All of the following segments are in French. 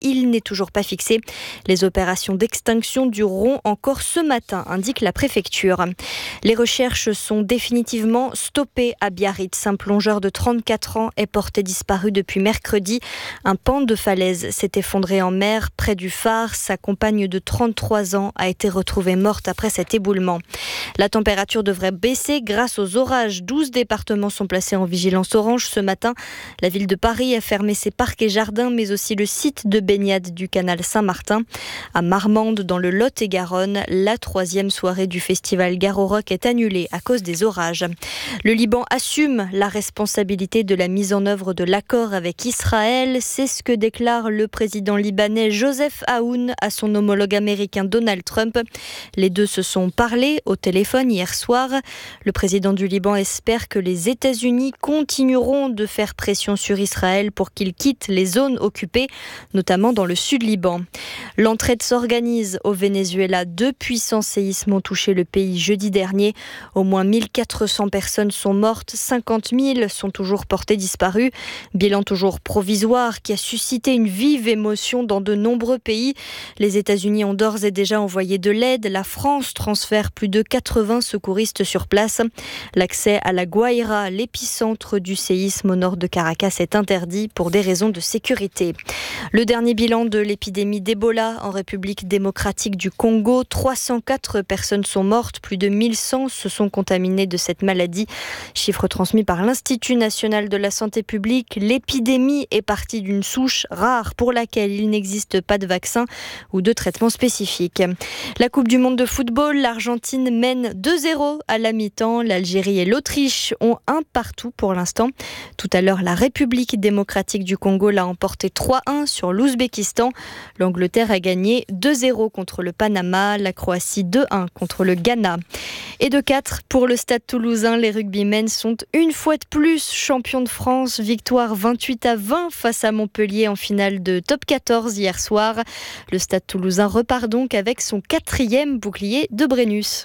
il n'est toujours pas fixé. Les opérations d'extinction dureront encore ce matin, indique la préfecture. Les recherches sont définitivement stoppées à Biarritz. Un plongeur de 34 ans est porté disparu depuis mercredi. Un pan de falaise s'est effondré en mer près du phare. Sa compagne de 33 ans a été retrouvée morte après cet éboulement. La température devrait baisser grâce aux orages. 12 départements sont placés en vigilance orange ce matin. La ville de Paris a fermé ses parcs et jardins, mais aussi le site de baignade du canal Saint-Martin. À Marmande, dans le Lot-et-Garonne, la 3e soirée du festival Garo Rock est annulée à cause des orages. Le Liban assume la responsabilité de la mise en œuvre de l'accord avec Israël. C'est ce que déclare le président libanais Joseph Aoun à son homologue américain Donald Trump. Les deux se sont parlé au téléphone hier soir. Le président du Liban espère que les États-Unis continueront de faire pression sur Israël pour qu'il quitte les zones occupées, notamment dans le sud Liban. L'entraide s'organise au Venezuela. 2 puissants séismes ont touché le pays jeudi dernier. Au moins 1400 personnes sont mortes, 50 000 sont toujours portées disparues. Bilan toujours provisoire qui a suscité une vive émotion dans de nombreux pays. Les États-Unis ont d'ores et déjà envoyé de l'aide. La France transfère plus de 80 secouristes sur place. L'accès à la Guaira, l'épicentre du séisme au nord de Caracas, est interdit pour des raisons de sécurité. Le dernier bilan de l'épidémie d'Ebola en République démocratique du Congo, 304 personnes sont mortes, plus de 1100 se sont contaminées de cette maladie. Chiffre transmis par l'Institut national de la santé publique. L'épidémie est partie d'une souche rare pour laquelle il n'existe pas de vaccin ou de traitement spécifique. La Coupe du monde de football, l'Argentine mène 2-0 à la mi-temps. L'Algérie et l'Autriche ont un partout pour l'instant. Tout à l'heure, la République démocratique du Congo l'a emporté 3-1 sur l'Ouzbékistan. L'Angleterre a gagné 2-0 contre le Panama, la Croatie 2-1 contre le Ghana. Et de 4 pour le Stade Toulousain, les rugbymen sont une fois de plus champions de France. Victoire 28-20 face à Montpellier en finale de top 14 hier soir. Le Stade Toulousain repart donc avec son 4e bouclier de Brennus.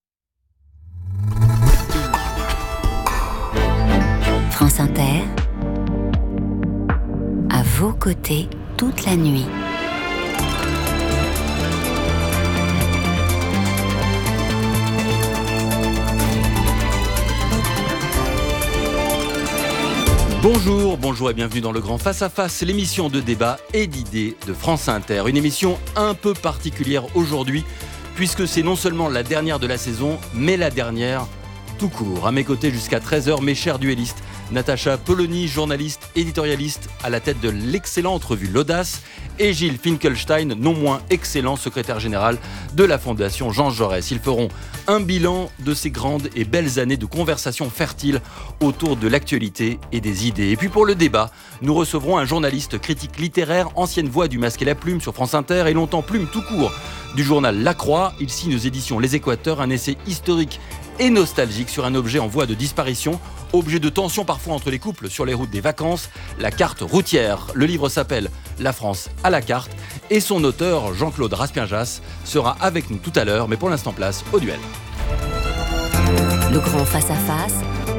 France Inter, à vos côtés toute la nuit. Bonjour et bienvenue dans le Grand Face à Face, l'émission de débat et d'idées de France Inter. Une émission un peu particulière aujourd'hui, puisque c'est non seulement la dernière de la saison, mais la dernière tout court. À mes côtés jusqu'à 13h, mes chers duellistes, Natacha Polony, journaliste, éditorialiste à la tête de l'excellente revue L'Audace, et Gilles Finkelstein, non moins excellent secrétaire général de la Fondation Jean Jaurès. Ils feront un bilan de ces grandes et belles années de conversations fertiles autour de l'actualité et des idées. Et puis pour le débat, nous recevrons un journaliste critique littéraire, ancienne voix du Masque et la Plume sur France Inter et longtemps plume tout court du journal La Croix. Il signe aux éditions Les Équateurs un essai historique et nostalgique sur un objet en voie de disparition, objet de tension parfois entre les couples sur les routes des vacances, la carte routière. Le livre s'appelle La France à la carte et son auteur, Jean-Claude Raspien-Jass, sera avec nous tout à l'heure, mais pour l'instant place au duel. Le grand face-à-face,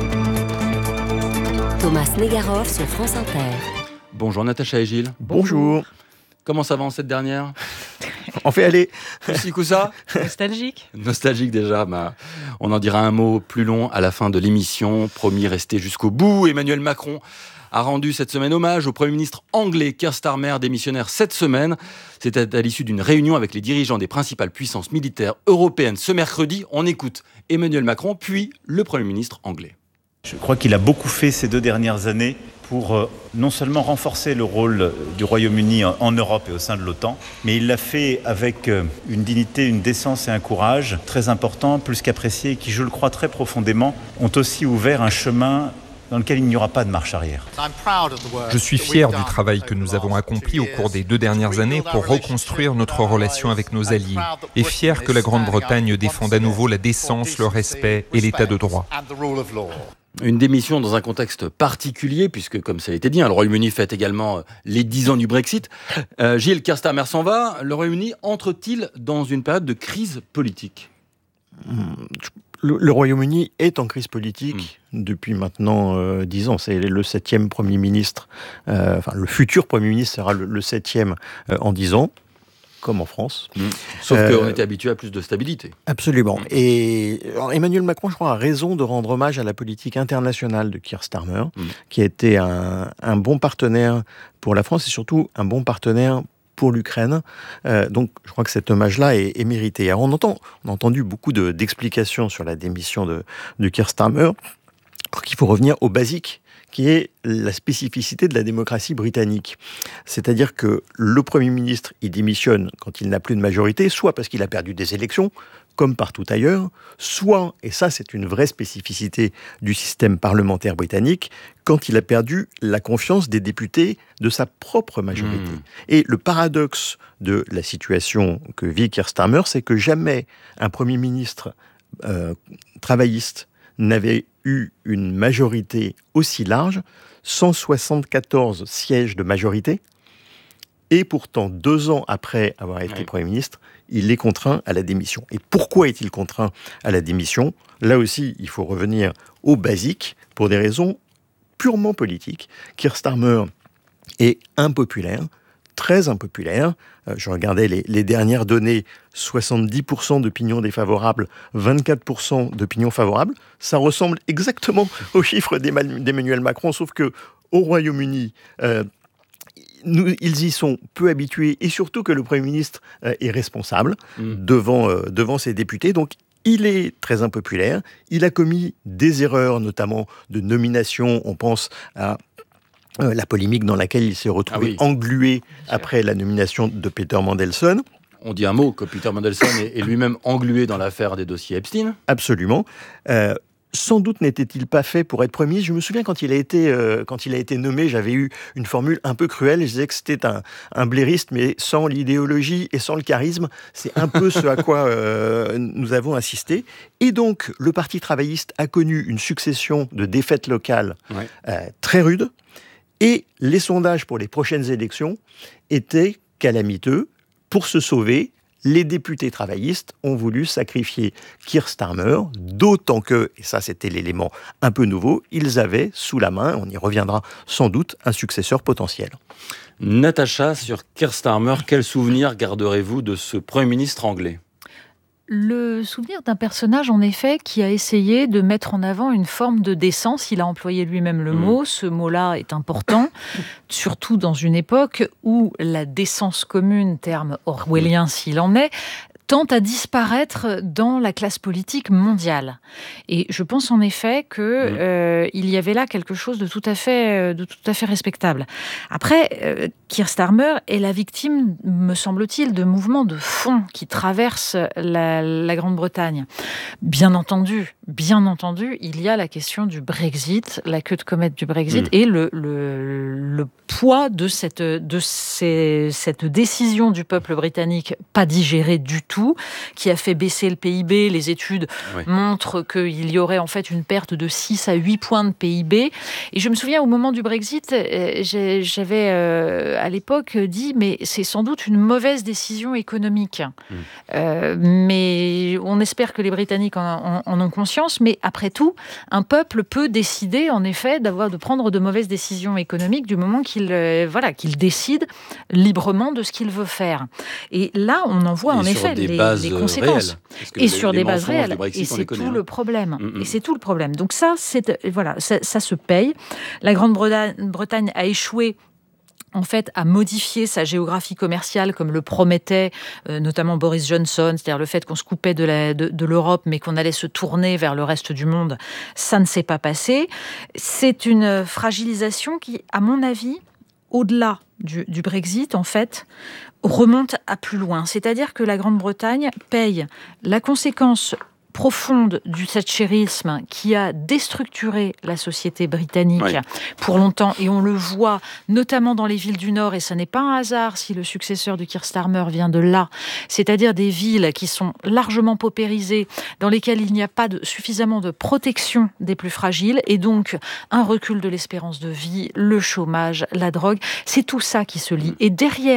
Thomas Negaroff sur France Inter. Bonjour Natacha et Gilles. Bonjour. Comment ça va en cette dernière ? On fait aller. Coup ça ? Nostalgique. Nostalgique déjà. On en dira un mot plus long à la fin de l'émission. Promis, rester jusqu'au bout. Emmanuel Macron a rendu cette semaine hommage au Premier ministre anglais Keir Starmer, démissionnaire cette semaine. C'était à l'issue d'une réunion avec les dirigeants des principales puissances militaires européennes ce mercredi. On écoute Emmanuel Macron, puis le Premier ministre anglais. Je crois qu'il a beaucoup fait ces 2 dernières années pour non seulement renforcer le rôle du Royaume-Uni en Europe et au sein de l'OTAN, mais il l'a fait avec une dignité, une décence et un courage très importants, plus qu'appréciés, et qui, je le crois très profondément, ont aussi ouvert un chemin dans lequel il n'y aura pas de marche arrière. Je suis fier du travail que nous avons accompli au cours des 2 dernières années pour reconstruire notre relation avec nos alliés, et fier que la Grande-Bretagne défende à nouveau la décence, le respect et l'état de droit. Une démission dans un contexte particulier, puisque, comme ça a été dit, le Royaume-Uni fête également les 10 ans du Brexit. Gilles, Keir Starmer s'en va. Le Royaume-Uni entre-t-il dans une période de crise politique ? Le Royaume-Uni est en crise politique depuis maintenant 10 ans. C'est le 7e Premier ministre, le futur Premier ministre sera le 7e en 10 ans, comme en France. Sauf qu'on était habitué à plus de stabilité. Absolument. Et alors, Emmanuel Macron, je crois, a raison de rendre hommage à la politique internationale de Keir Starmer, qui a été un bon partenaire pour la France et surtout un bon partenaire pour l'Ukraine. Donc, je crois que cet hommage-là est mérité. Alors, on a entendu beaucoup d'explications sur la démission de Keir Starmer. Alors qu'il faut revenir au basique, qui est la spécificité de la démocratie britannique. C'est-à-dire que le Premier ministre, il démissionne quand il n'a plus de majorité, soit parce qu'il a perdu des élections, comme partout ailleurs, soit, et ça c'est une vraie spécificité du système parlementaire britannique, quand il a perdu la confiance des députés de sa propre majorité. Et le paradoxe de la situation que vit Keir Starmer, c'est que jamais un Premier ministre travailliste n'avait eu une majorité aussi large, 174 sièges de majorité, et pourtant 2 ans après avoir été Premier ministre, il est contraint à la démission. Et pourquoi est-il contraint à la démission ? Là aussi, il faut revenir au basique, pour des raisons purement politiques. Keir Starmer est impopulaire, très impopulaire. Je regardais les dernières données, 70% d'opinion défavorable, 24% d'opinion favorable. Ça ressemble exactement aux chiffres d'Emmanuel Macron, sauf que au Royaume-Uni, ils y sont peu habitués, et surtout que le Premier ministre est responsable devant ses députés. Donc, il est très impopulaire. Il a commis des erreurs, notamment de nomination. On pense à la polémique dans laquelle il s'est retrouvé englué après la nomination de Peter Mandelson. On dit un mot, que Peter Mandelson est lui-même englué dans l'affaire des dossiers Epstein. Absolument. Sans doute n'était-il pas fait pour être Premier ministre. Je me souviens quand il a été nommé, j'avais eu une formule un peu cruelle. Je disais que c'était un blairiste, mais sans l'idéologie et sans le charisme. C'est un peu ce à quoi nous avons assisté. Et donc, le Parti travailliste a connu une succession de défaites locales très rudes. Et les sondages pour les prochaines élections étaient calamiteux. Pour se sauver, les députés travaillistes ont voulu sacrifier Keir Starmer, d'autant que, et ça c'était l'élément un peu nouveau, ils avaient sous la main, on y reviendra sans doute, un successeur potentiel. Natacha, sur Keir Starmer, quel souvenir garderez-vous de ce Premier ministre anglais ? Le souvenir d'un personnage, en effet, qui a essayé de mettre en avant une forme de décence. Il a employé lui-même le mot. Ce mot-là est important, surtout dans une époque où la décence commune, terme orwellien s'il en est, tend à disparaître dans la classe politique mondiale. Et je pense en effet que il y avait là quelque chose de tout à fait respectable. Après, Keir Starmer est la victime, me semble-t-il, de mouvements de fond qui traversent la Grande-Bretagne. Bien entendu, il y a la question du Brexit, la queue de comète du Brexit, et le poids de cette décision du peuple britannique pas digérée du tout, qui a fait baisser le PIB. Les études montrent qu'il y aurait en fait une perte de 6 à 8 points de PIB. Et je me souviens, au moment du Brexit, j'avais à l'époque dit, mais c'est sans doute une mauvaise décision économique. Mais on espère que les Britanniques en ont conscience. Mais après tout, un peuple peut décider, en effet, de prendre de mauvaises décisions économiques du moment qu'il décide librement de ce qu'il veut faire. Et là, on en voit en effet les conséquences. Et sur des bases réelles. Et c'est tout le problème. Et c'est tout le problème. Donc ça se paye. La Grande-Bretagne a échoué en fait, à modifier sa géographie commerciale comme le promettait notamment Boris Johnson, c'est-à-dire le fait qu'on se coupait de l'Europe mais qu'on allait se tourner vers le reste du monde, ça ne s'est pas passé. C'est une fragilisation qui, à mon avis, au-delà du Brexit, en fait, remonte à plus loin. C'est-à-dire que la Grande-Bretagne paye la conséquence profonde du thatchérisme qui a déstructuré la société britannique pour longtemps, et on le voit notamment dans les villes du Nord, et ce n'est pas un hasard si le successeur de Keir Starmer vient de là, c'est-à-dire des villes qui sont largement paupérisées, dans lesquelles il n'y a pas suffisamment de protection des plus fragiles, et donc un recul de l'espérance de vie, le chômage, la drogue, c'est tout ça qui se lie. Et derrière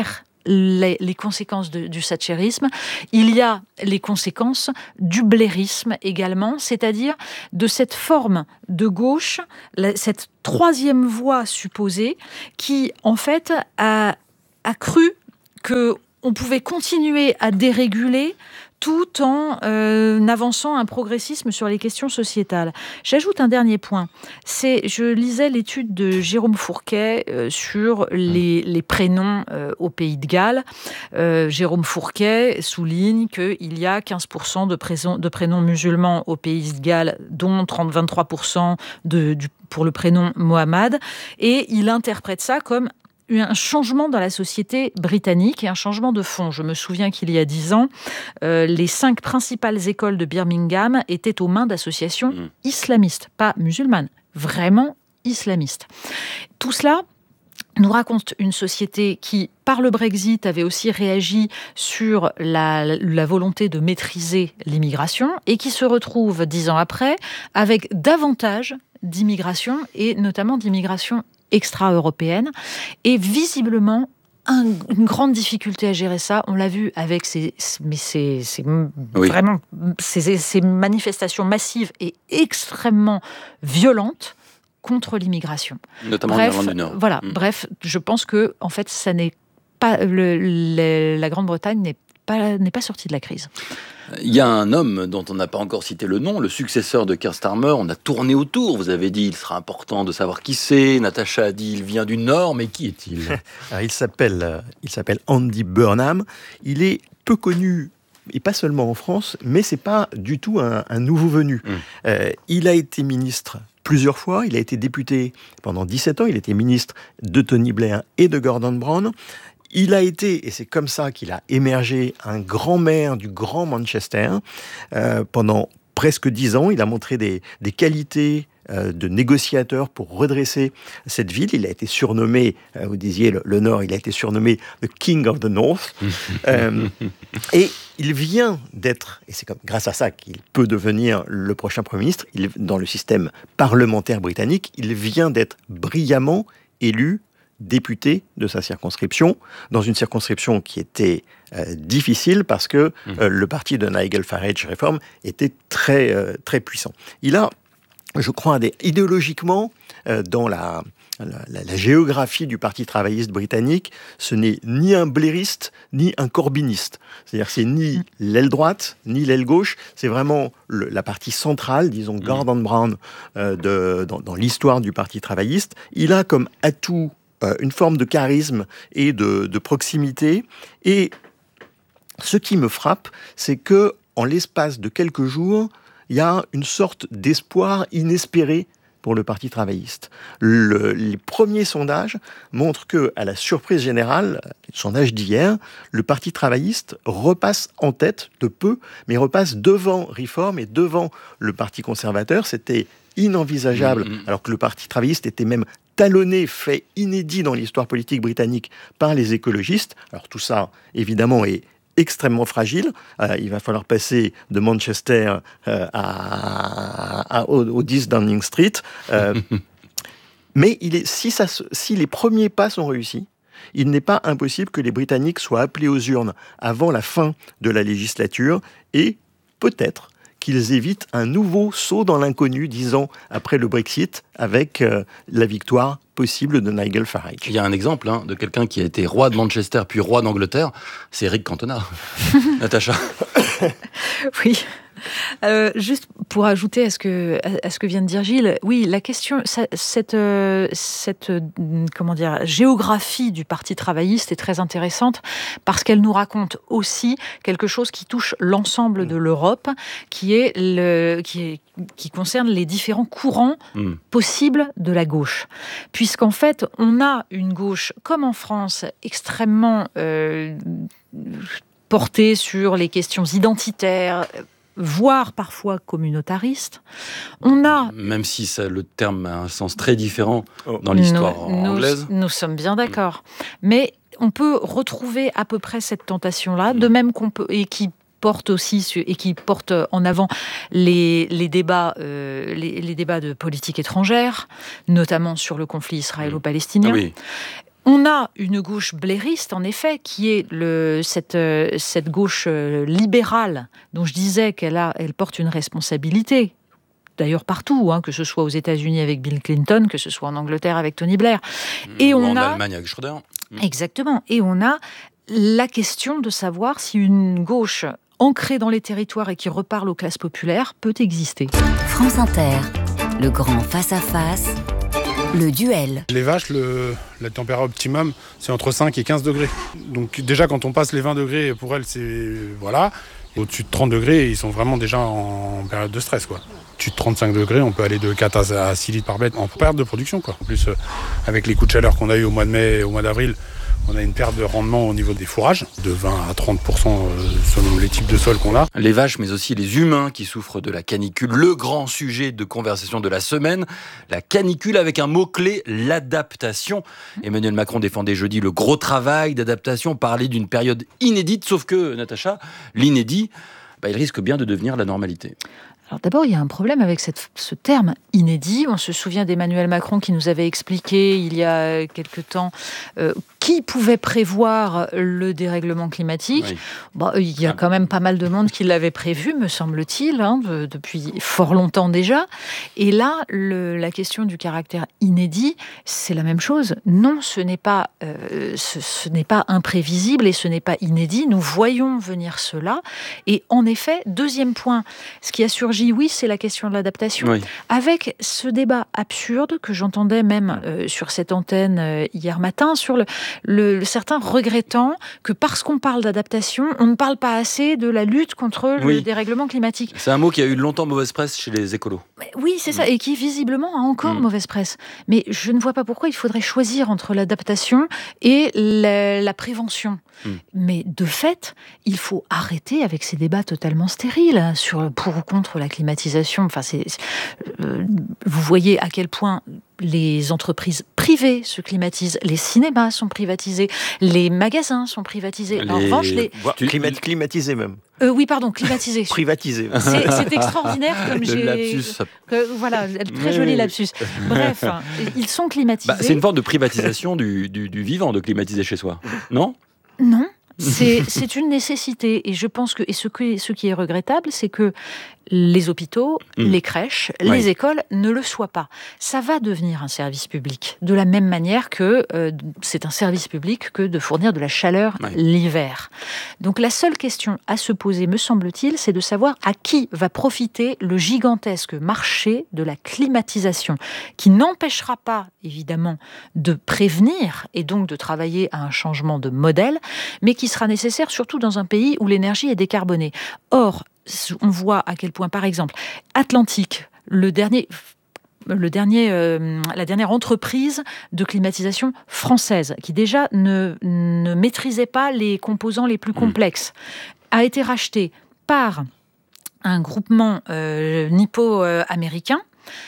les conséquences du thatchérisme, il y a les conséquences du blairisme également, c'est-à-dire de cette forme de gauche, cette troisième voie supposée, qui en fait a cru qu'on pouvait continuer à déréguler tout en avançant un progressisme sur les questions sociétales. J'ajoute un dernier point. Je lisais l'étude de Jérôme Fourquet sur les prénoms au Pays de Galles. Jérôme Fourquet souligne qu'il y a 15% de prénoms musulmans au Pays de Galles, dont 23% pour le prénom Mohamed. Et il interprète ça comme un changement dans la société britannique et un changement de fond. Je me souviens qu'il y a 10 ans, les 5 principales écoles de Birmingham étaient aux mains d'associations islamistes, pas musulmanes, vraiment islamistes. Tout cela nous raconte une société qui, par le Brexit, avait aussi réagi sur la volonté de maîtriser l'immigration et qui se retrouve 10 ans après avec davantage d'immigration et notamment d'immigration extra-européenne, et visiblement une grande difficulté à gérer ça. On l'a vu avec ces manifestations massives et extrêmement violentes contre l'immigration. Notamment en Irlande du Nord. Voilà. Bref, je pense que en fait, ça n'est pas la Grande-Bretagne n'est pas sortie de la crise. Il y a un homme dont on n'a pas encore cité le nom, le successeur de Keir Starmer. On a tourné autour. Vous avez dit il sera important de savoir qui c'est. Natacha a dit il vient du Nord, mais qui est-il ? Alors, il s'appelle Andy Burnham. Il est peu connu, et pas seulement en France, mais c'est pas du tout un nouveau venu. Il a été ministre plusieurs fois. Il a été député pendant 17 ans. Il était ministre de Tony Blair et de Gordon Brown. Il a été, et c'est comme ça qu'il a émergé, un grand maire du Grand Manchester. Pendant presque 10 ans, il a montré des qualités de négociateur pour redresser cette ville. Il a été surnommé, vous disiez le Nord, il a été surnommé The King of the North. Et il vient d'être, et c'est grâce à ça qu'il peut devenir le prochain Premier ministre, dans le système parlementaire britannique, il vient d'être brillamment élu député de sa circonscription, dans une circonscription qui était difficile parce que le parti de Nigel Farage Reform était très, très puissant. Il a, je crois, idéologiquement, dans la géographie du Parti travailliste britannique, ce n'est ni un blairiste, ni un corbyniste. C'est-à-dire c'est ni l'aile droite, ni l'aile gauche, c'est vraiment la partie centrale, disons Gordon Brown, dans l'histoire du Parti travailliste. Il a comme atout une forme de charisme et de proximité. Et ce qui me frappe, c'est que en l'espace de quelques jours, il y a une sorte d'espoir inespéré pour le Parti travailliste. Les premiers sondages montrent que, à la surprise générale, le sondage d'hier, le Parti travailliste repasse en tête de peu, mais repasse devant Reform et devant le Parti conservateur. C'était inenvisageable, alors que le Parti travailliste était même talonné, fait inédit dans l'histoire politique britannique par les écologistes. Alors tout ça, évidemment, est extrêmement fragile. Il va falloir passer de Manchester au 10 Downing Street. Mais si les premiers pas sont réussis, il n'est pas impossible que les Britanniques soient appelés aux urnes avant la fin de la législature et peut-être qu'ils évitent un nouveau saut dans l'inconnu 10 ans après le Brexit avec la victoire possible de Nigel Farage. Il y a un exemple de quelqu'un qui a été roi de Manchester puis roi d'Angleterre, c'est Eric Cantona. Natacha. Oui. Juste pour ajouter à ce que vient de dire Gilles, oui, la question, cette géographie du Parti travailliste est très intéressante parce qu'elle nous raconte aussi quelque chose qui touche l'ensemble de l'Europe, qui concerne les différents courants possibles de la gauche. Puisqu'en fait, on a une gauche, comme en France, extrêmement portée sur les questions identitaires, voire parfois communautariste. On a... Même si le terme a un sens très différent dans l'histoire anglaise. Nous sommes bien d'accord. Mais on peut retrouver à peu près cette tentation-là, de même qu'on peut... et qui porte en avant les débats de politique étrangère, notamment sur le conflit israélo-palestinien. Oui. On a une gauche blairiste, en effet, qui est cette gauche libérale dont je disais qu'elle porte une responsabilité. D'ailleurs partout, que ce soit aux États-Unis avec Bill Clinton, que ce soit en Angleterre avec Tony Blair. Et en Allemagne avec Schröder. Exactement. Et on a la question de savoir si une gauche ancrée dans les territoires et qui reparle aux classes populaires peut exister. France Inter, le grand face-à-face, le duel. Les vaches, la température optimum, c'est entre 5 et 15 degrés. Donc déjà, quand on passe les 20 degrés, pour elles, c'est... Voilà. Au-dessus de 30 degrés, ils sont vraiment déjà en période de stress, quoi. Au-dessus de 35 degrés, on peut aller de 4 à 6 litres par bête en perte de production, quoi. En plus, avec les coups de chaleur qu'on a eu au mois de mai et au mois d'avril, on a une perte de rendement au niveau des fourrages, de 20 à 30% selon les types de sols qu'on a. Les vaches, mais aussi les humains qui souffrent de la canicule. Le grand sujet de conversation de la semaine, la canicule avec un mot-clé, l'adaptation. Emmanuel Macron défendait jeudi le gros travail d'adaptation, parlait d'une période inédite, sauf que, Natacha, l'inédit, il risque bien de devenir la normalité. Alors d'abord, il y a un problème avec ce terme inédit. On se souvient d'Emmanuel Macron qui nous avait expliqué il y a quelque temps qui pouvait prévoir le dérèglement climatique. Oui. Il y a quand même pas mal de monde qui l'avait prévu, me semble-t-il, depuis fort longtemps déjà. Et là, la question du caractère inédit, c'est la même chose. Non, ce n'est pas imprévisible et ce n'est pas inédit. Nous voyons venir cela. Et en effet, deuxième point, ce qui a surgi, oui, c'est la question de l'adaptation. Oui. Avec ce débat absurde que j'entendais même sur cette antenne hier matin, sur certains regrettant que parce qu'on parle d'adaptation, on ne parle pas assez de la lutte contre le dérèglement climatique. C'est un mot qui a eu longtemps mauvaise presse chez les écolos. Oui, c'est ça, et qui visiblement a encore mauvaise presse. Mais je ne vois pas pourquoi il faudrait choisir entre l'adaptation et la prévention. Mais de fait, il faut arrêter avec ces débats totalement stériles sur pour ou contre la climatisation. Enfin, vous voyez à quel point les entreprises privées se climatisent, les cinémas sont privatisés, les magasins sont privatisés. En revanche, climatisés même. Oui, pardon, climatisés. Privatisés. C'est extraordinaire comme j'ai... Lapsus. Voilà, très joli lapsus. Bref, ils sont climatisés. C'est une forme de privatisation du vivant, de climatiser chez soi, non ? Non. C'est une nécessité et je pense que ce qui est regrettable, c'est que les hôpitaux, les crèches, les écoles ne le soient pas. Ça va devenir un service public, de la même manière que c'est un service public que de fournir de la chaleur l'hiver. Donc la seule question à se poser, me semble-t-il, c'est de savoir à qui va profiter le gigantesque marché de la climatisation, qui n'empêchera pas, évidemment, de prévenir et donc de travailler à un changement de modèle, mais qui sera nécessaire surtout dans un pays où l'énergie est décarbonée. Or, on voit à quel point, par exemple, Atlantique, la dernière entreprise de climatisation française, qui déjà ne maîtrisait pas les composants les plus complexes, a été rachetée par un groupement nippo-américain.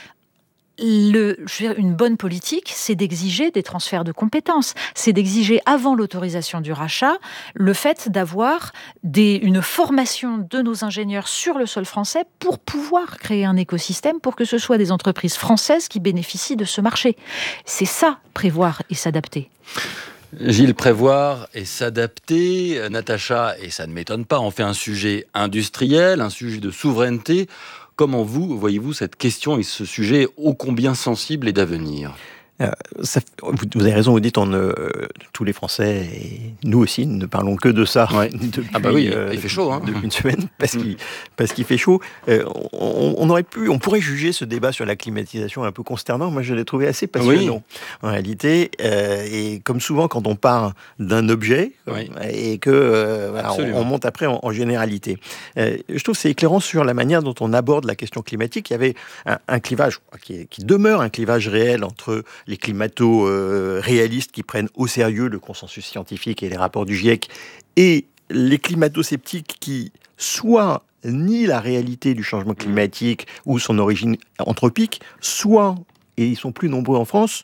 Une bonne politique, c'est d'exiger des transferts de compétences. C'est d'exiger, avant l'autorisation du rachat, le fait d'avoir une formation de nos ingénieurs sur le sol français pour pouvoir créer un écosystème pour que ce soit des entreprises françaises qui bénéficient de ce marché. C'est ça, prévoir et s'adapter. Gilles, prévoir et s'adapter. Natacha, et ça ne m'étonne pas, on fait un sujet industriel, un sujet de souveraineté. Comment voyez-vous cette question et ce sujet ô combien sensible et d'avenir ? Vous avez raison, vous dites tous les Français et nous aussi ne parlons que de ça depuis, il fait chaud depuis une semaine parce qu'il fait chaud. On pourrait juger ce débat sur la climatisation un peu consternant. Moi, je l'ai trouvé assez passionnant en réalité. Et comme souvent quand on part d'un objet et que on monte après en généralité. Je trouve que c'est éclairant sur la manière dont on aborde la question climatique. Il y avait un clivage qui demeure un clivage réel entre les climato-réalistes qui prennent au sérieux le consensus scientifique et les rapports du GIEC, et les climato-sceptiques qui soit nient la réalité du changement climatique ou son origine anthropique, soit, et ils sont plus nombreux en France,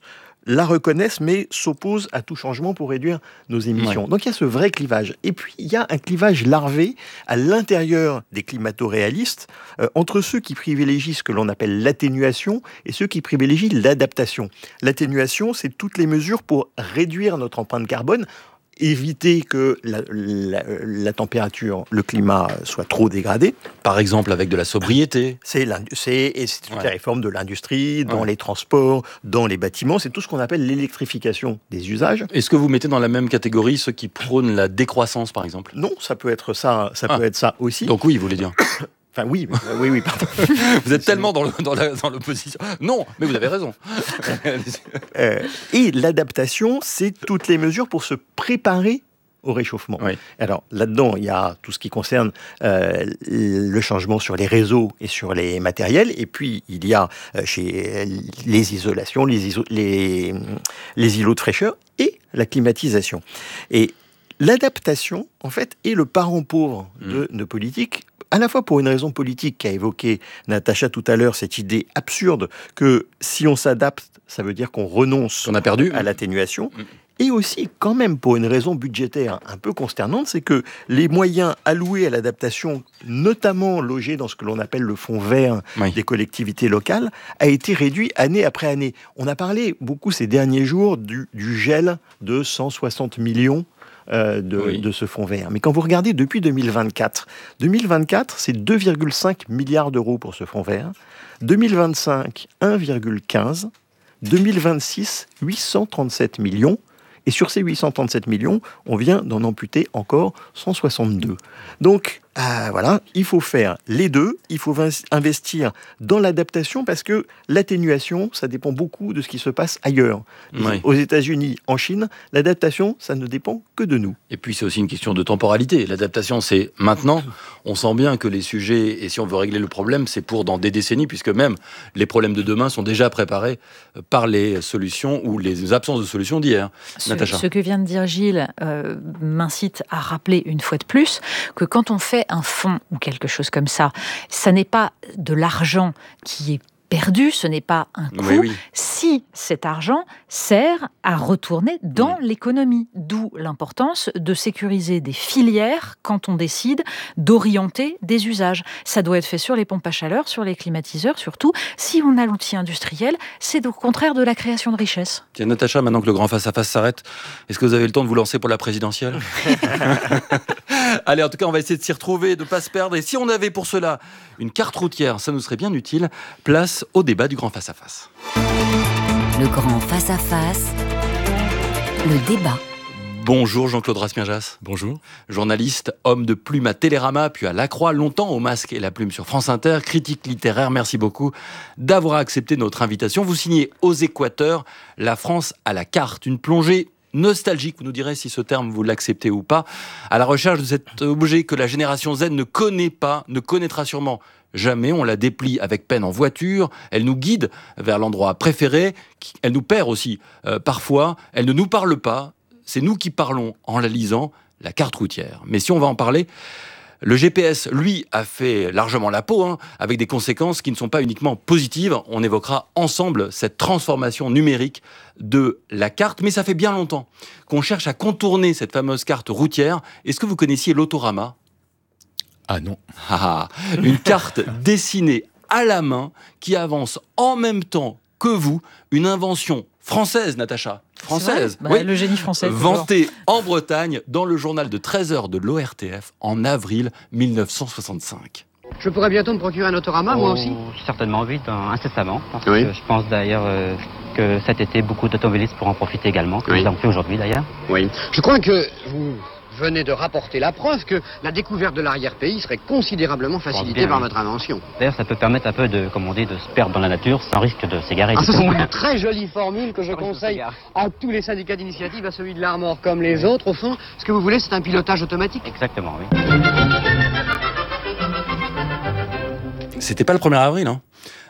la reconnaissent, mais s'opposent à tout changement pour réduire nos émissions. Ouais. Donc il y a ce vrai clivage. Et puis il y a un clivage larvé à l'intérieur des climato-réalistes entre ceux qui privilégient ce que l'on appelle l'atténuation et ceux qui privilégient l'adaptation. L'atténuation, c'est toutes les mesures pour réduire notre empreinte carbone, éviter que la température, le climat soit trop dégradé. Par exemple, avec de la sobriété. C'est toutes les réformes de l'industrie, dans les transports, dans les bâtiments. C'est tout ce qu'on appelle l'électrification des usages. Est-ce que vous mettez dans la même catégorie ceux qui prônent la décroissance, par exemple ? Non, ça peut être ça, peut être ça aussi. Donc oui, vous voulez dire. Enfin oui, pardon. Vous êtes tellement dans l'opposition. Non, mais vous avez raison. Et l'adaptation, c'est toutes les mesures pour se préparer au réchauffement. Oui. Alors là-dedans, il y a tout ce qui concerne le changement sur les réseaux et sur les matériels, et puis il y a chez les isolations, les îlots de fraîcheur et la climatisation. Et l'adaptation, en fait, est le parent pauvre de nos politiques, à la fois pour une raison politique qu'a évoqué Natacha tout à l'heure, cette idée absurde que si on s'adapte, ça veut dire qu'on renonce à l'atténuation, et aussi quand même pour une raison budgétaire un peu consternante, c'est que les moyens alloués à l'adaptation, notamment logés dans ce que l'on appelle le fonds vert des collectivités locales, a été réduit année après année. On a parlé beaucoup ces derniers jours du gel de 160 millions de ce fonds vert. Mais quand vous regardez depuis 2024, c'est 2,5 milliards d'euros pour ce fonds vert. 2025, 1,15. 2026, 837 millions. Et sur ces 837 millions, on vient d'en amputer encore 162. Donc, voilà, il faut faire les deux. Il faut investir dans l'adaptation parce que l'atténuation, ça dépend beaucoup de ce qui se passe ailleurs. Oui. Aux États-Unis, en Chine, l'adaptation, ça ne dépend que de nous. Et puis, c'est aussi une question de temporalité. L'adaptation, c'est maintenant. On sent bien que les sujets, et si on veut régler le problème, c'est pour dans des décennies, puisque même les problèmes de demain sont déjà préparés par les solutions ou les absences de solutions d'hier. Natacha. Ce que vient de dire Gilles m'incite à rappeler une fois de plus que quand on fait un fonds ou quelque chose comme ça, ça n'est pas de l'argent qui est perdu, ce n'est pas un coût, si cet argent sert à retourner dans l'économie. D'où l'importance de sécuriser des filières quand on décide d'orienter des usages. Ça doit être fait sur les pompes à chaleur, sur les climatiseurs, surtout. Si on a l'outil industriel, c'est au contraire de la création de richesse. Tiens, Natacha, maintenant que le grand face-à-face s'arrête, est-ce que vous avez le temps de vous lancer pour la présidentielle ? Allez, en tout cas, on va essayer de s'y retrouver, de ne pas se perdre. Et si on avait pour cela une carte routière, ça nous serait bien utile. Place au débat du grand face-à-face. Le grand face-à-face, le débat. Bonjour Jean-Claude Rasmiajas. Bonjour. Journaliste, homme de plume à Télérama, puis à La Croix, longtemps au Masque et la Plume sur France Inter, critique littéraire, merci beaucoup d'avoir accepté notre invitation. Vous signez Aux Équateurs, La France à la carte, une plongée nostalgique, vous nous direz si ce terme vous l'acceptez ou pas, à la recherche de cet objet que la génération Z ne connaît pas, ne connaîtra sûrement jamais. On la déplie avec peine en voiture, elle nous guide vers l'endroit préféré, elle nous perd aussi parfois, elle ne nous parle pas, c'est nous qui parlons en la lisant, la carte routière. Mais si on va en parler, le GPS, lui, a fait largement la peau, avec des conséquences qui ne sont pas uniquement positives. On évoquera ensemble cette transformation numérique de la carte. Mais ça fait bien longtemps qu'on cherche à contourner cette fameuse carte routière. Est-ce que vous connaissiez l'Autorama ? Ah non. Une carte dessinée à la main qui avance en même temps que vous, une invention française, Natacha. Française, le génie français. Vantée en Bretagne dans le journal de 13h de l'ORTF en avril 1965. Je pourrais bientôt me procurer un Autorama, moi aussi ? Certainement, oui, incessamment. Parce que je pense d'ailleurs que cet été, beaucoup d'automobilistes pourront en profiter également, comme nous l'avons fait aujourd'hui d'ailleurs. Oui. Je crois que vous venez de rapporter la preuve que la découverte de l'arrière-pays serait considérablement facilitée par votre invention. D'ailleurs, ça peut permettre un peu de, comme on dit, de se perdre dans la nature sans risque de s'égarer. Ce sont une très jolie formule que je conseille à tous les syndicats d'initiative, à celui de l'Armor comme les autres. Au fond, ce que vous voulez, c'est un pilotage automatique. Exactement, oui. C'était pas le 1er avril,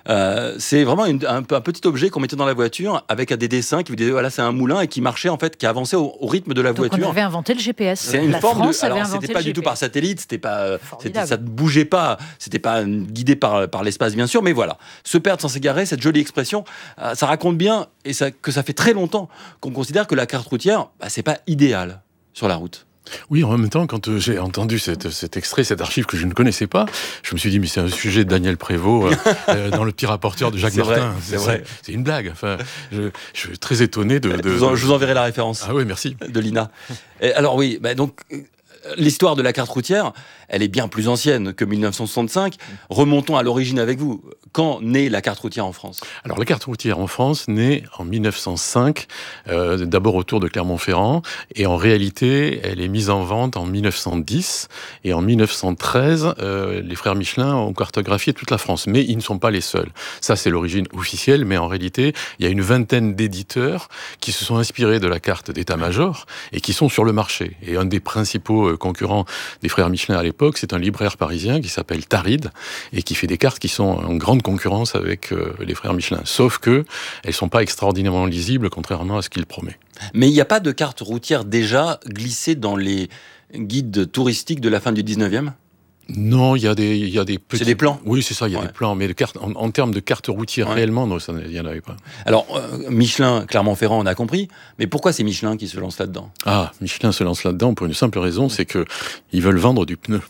C'est vraiment un petit objet qu'on mettait dans la voiture avec des dessins qui vous disaient voilà, c'est un moulin et qui marchait en fait, qui avançait au rythme de la voiture. Donc on avait inventé le GPS. C'est une forme de. Alors c'était pas du tout par satellite, ça ne bougeait pas, c'était pas guidé par l'espace bien sûr, mais voilà. Se perdre sans s'égarer, cette jolie expression, ça raconte bien que ça fait très longtemps qu'on considère que la carte routière, c'est pas idéal sur la route. Oui, en même temps, quand j'ai entendu cet extrait, cette archive que je ne connaissais pas, je me suis dit, mais c'est un sujet de Daniel Prévost dans Le Petit rapporteur de Jacques Martin. C'est une blague. Enfin, je suis très étonné Je vous enverrai la référence. Ah oui, merci. De Lina. Alors oui, donc... L'histoire de la carte routière, elle est bien plus ancienne que 1965. Remontons à l'origine avec vous. Quand naît la carte routière en France ? Alors la carte routière en France naît en 1905, d'abord autour de Clermont-Ferrand, et en réalité, elle est mise en vente en 1910. Et en 1913, les frères Michelin ont cartographié toute la France. Mais ils ne sont pas les seuls. Ça, c'est l'origine officielle, mais en réalité, il y a une vingtaine d'éditeurs qui se sont inspirés de la carte d'état-major et qui sont sur le marché. Et un des principaux concurrent des frères Michelin à l'époque, c'est un libraire parisien qui s'appelle Taride et qui fait des cartes qui sont en grande concurrence avec les frères Michelin. Sauf que elles sont pas extraordinairement lisibles, contrairement à ce qu'il promet. Mais il n'y a pas de carte routière déjà glissée dans les guides touristiques de la fin du 19e ? Non, il y a des petits... C'est des plans ? Oui, c'est ça, il y a des plans. Mais en termes de cartes routières, réellement, non, il n'y en avait pas. Alors, Michelin, Clermont-Ferrand, on a compris. Mais pourquoi c'est Michelin qui se lance là-dedans ? Michelin se lance là-dedans pour une simple raison, c'est qu'ils veulent vendre du pneu.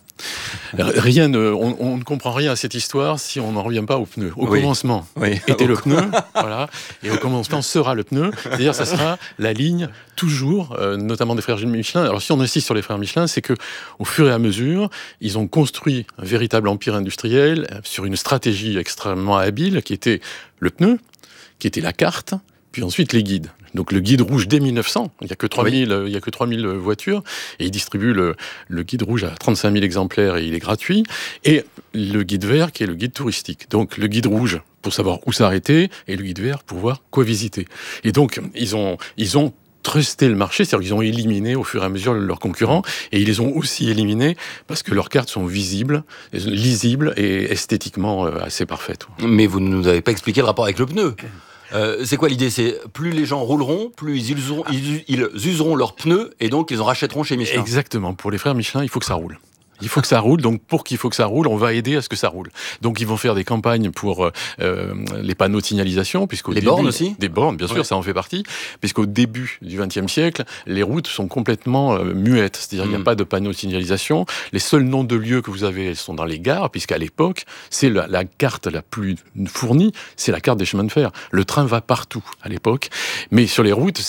On ne comprend rien à cette histoire si on n'en revient pas au pneu. Au commencement était le pneu, voilà, et au commencement sera le pneu. C'est-à-dire, ça sera la ligne toujours, notamment des frères Michelin. Alors, si on insiste sur les frères Michelin, c'est que au fur et à mesure, ils ont construit un véritable empire industriel sur une stratégie extrêmement habile qui était le pneu, qui était la carte, puis ensuite les guides. Donc le guide rouge dès 1900, il n'y a que 3000 voitures, et il distribue le guide rouge à 35 000 exemplaires et il est gratuit, et le guide vert qui est le guide touristique. Donc le guide rouge pour savoir où s'arrêter, et le guide vert pour voir quoi visiter. Et donc ils ont trusté le marché, c'est-à-dire qu'ils ont éliminé au fur et à mesure leurs concurrents, et ils les ont aussi éliminés parce que leurs cartes sont visibles, lisibles et esthétiquement assez parfaites. Mais vous ne nous avez pas expliqué le rapport avec le pneu. C'est quoi l'idée ? C'est plus les gens rouleront, plus ils useront leurs pneus et donc ils en rachèteront chez Michelin. Exactement. Pour les frères Michelin, il faut que ça roule. Il faut que ça roule, donc pour qu'il faut que ça roule, on va aider à ce que ça roule. Donc ils vont faire des campagnes pour les panneaux de signalisation, bornes aussi. Des bornes, bien sûr, ça en fait partie, puisqu'au début du XXe siècle, les routes sont complètement muettes, c'est-à-dire il n'y a pas de panneaux de signalisation. Les seuls noms de lieux que vous avez sont dans les gares, puisqu'à l'époque, c'est la carte la plus fournie, c'est la carte des chemins de fer. Le train va partout à l'époque, mais sur les routes,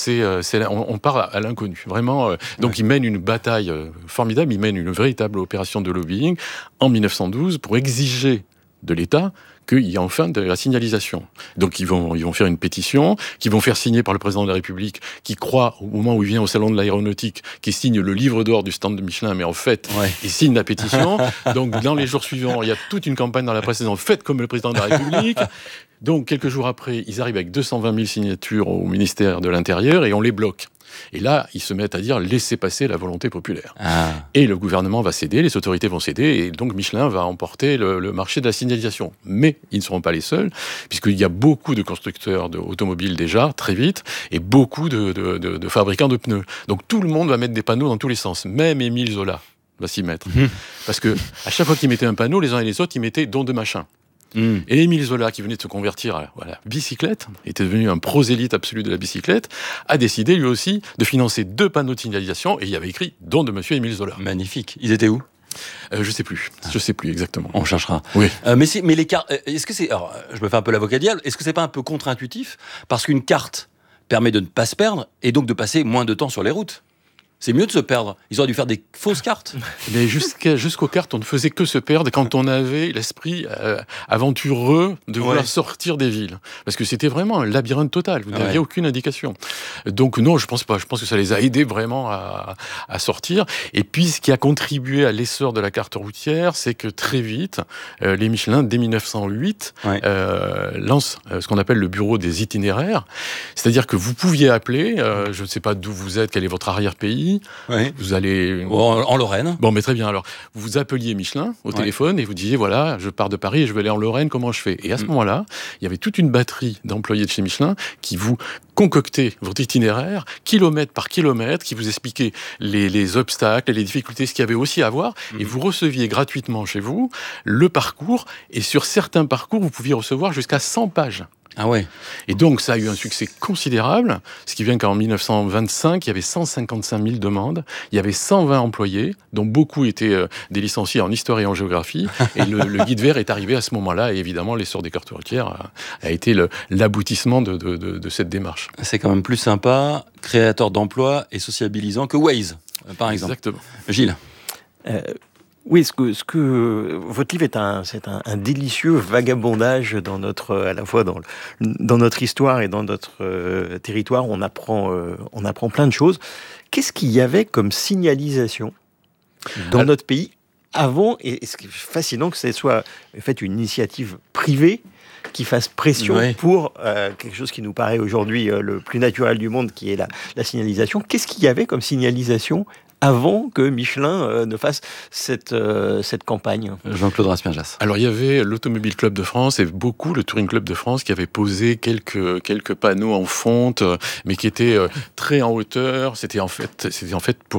on part à l'inconnu, vraiment. Donc ils mènent une bataille formidable, ils mènent une véritable opération de lobbying en 1912 pour exiger de l'État qu'il y ait enfin de la signalisation. Donc ils vont faire une pétition, qu'ils vont faire signer par le président de la République, qui croit au moment où il vient au salon de l'aéronautique, qui signe le livre d'or du stand de Michelin, mais en fait, il signe la pétition. Donc dans les jours suivants, il y a toute une campagne dans la presse disant « Faites comme le président de la République ». Donc quelques jours après, ils arrivent avec 220 000 signatures au ministère de l'Intérieur et on les bloque. Et là, ils se mettent à dire « laissez passer la volonté populaire ». Et le gouvernement va céder, les autorités vont céder, et donc Michelin va emporter le marché de la signalisation. Mais ils ne seront pas les seuls, puisqu'il y a beaucoup de constructeurs automobiles déjà, très vite, et beaucoup de fabricants de pneus. Donc tout le monde va mettre des panneaux dans tous les sens, même Émile Zola va s'y mettre. Parce que à chaque fois qu'ils mettaient un panneau, les uns et les autres, ils mettaient « don de machin ». Et Émile Zola, qui venait de se convertir à la bicyclette, était devenu un prosélyte absolu de la bicyclette, a décidé lui aussi de financer 2 panneaux de signalisation, et il y avait écrit « don de monsieur Émile Zola ». Magnifique. Ils étaient où ? Je sais plus exactement. On cherchera. Oui. Mais les cartes, est-ce que c'est, alors, je me fais un peu l'avocat du diable, est-ce que c'est pas un peu contre-intuitif ? Parce qu'une carte permet de ne pas se perdre, et donc de passer moins de temps sur les routes. C'est mieux de se perdre. Ils auraient dû faire des fausses cartes. Mais jusqu'aux cartes, on ne faisait que se perdre quand on avait l'esprit aventureux de vouloir sortir des villes. Parce que c'était vraiment un labyrinthe total. Vous n'aviez aucune indication. Donc non, je pense pas. Je pense que ça les a aidés vraiment à sortir. Et puis, ce qui a contribué à l'essor de la carte routière, c'est que très vite, les Michelin, dès 1908, lancent ce qu'on appelle le bureau des itinéraires. C'est-à-dire que vous pouviez appeler, je ne sais pas d'où vous êtes, quel est votre arrière-pays, Paris, vous allez... En Lorraine. Bon, mais très bien. Alors, vous appeliez Michelin au téléphone et vous disiez, voilà, je pars de Paris et je veux aller en Lorraine, comment je fais ? Et à ce moment-là, il y avait toute une batterie d'employés de chez Michelin qui vous concoctaient votre itinéraire, kilomètre par kilomètre, qui vous expliquaient les obstacles et les difficultés, ce qu'il y avait aussi à voir, et vous receviez gratuitement chez vous le parcours, et sur certains parcours, vous pouviez recevoir jusqu'à 100 pages. Ah ouais. Et donc, ça a eu un succès considérable, ce qui vient qu'en 1925, il y avait 155 000 demandes, il y avait 120 employés, dont beaucoup étaient des licenciés en histoire et en géographie, et le guide vert est arrivé à ce moment-là, et évidemment, l'essor des cartes routières a été l'aboutissement de cette démarche. C'est quand même plus sympa, créateur d'emplois et sociabilisant que Waze, par exemple. Exactement. Gilles. Oui, votre livre c'est un délicieux vagabondage à la fois dans notre histoire et dans notre territoire. On apprend plein de choses. Qu'est-ce qu'il y avait comme signalisation dans notre pays avant, et ce qui est fascinant que ce soit en fait une initiative privée qui fasse pression pour quelque chose qui nous paraît aujourd'hui le plus naturel du monde, qui est la signalisation. Qu'est-ce qu'il y avait comme signalisation avant que Michelin ne fasse cette campagne? Jean-Claude Raspierjas. Alors, il y avait l'Automobile Club de France et beaucoup le Touring Club de France qui avait posé quelques panneaux en fonte, mais qui étaient très en hauteur. C'était en fait pour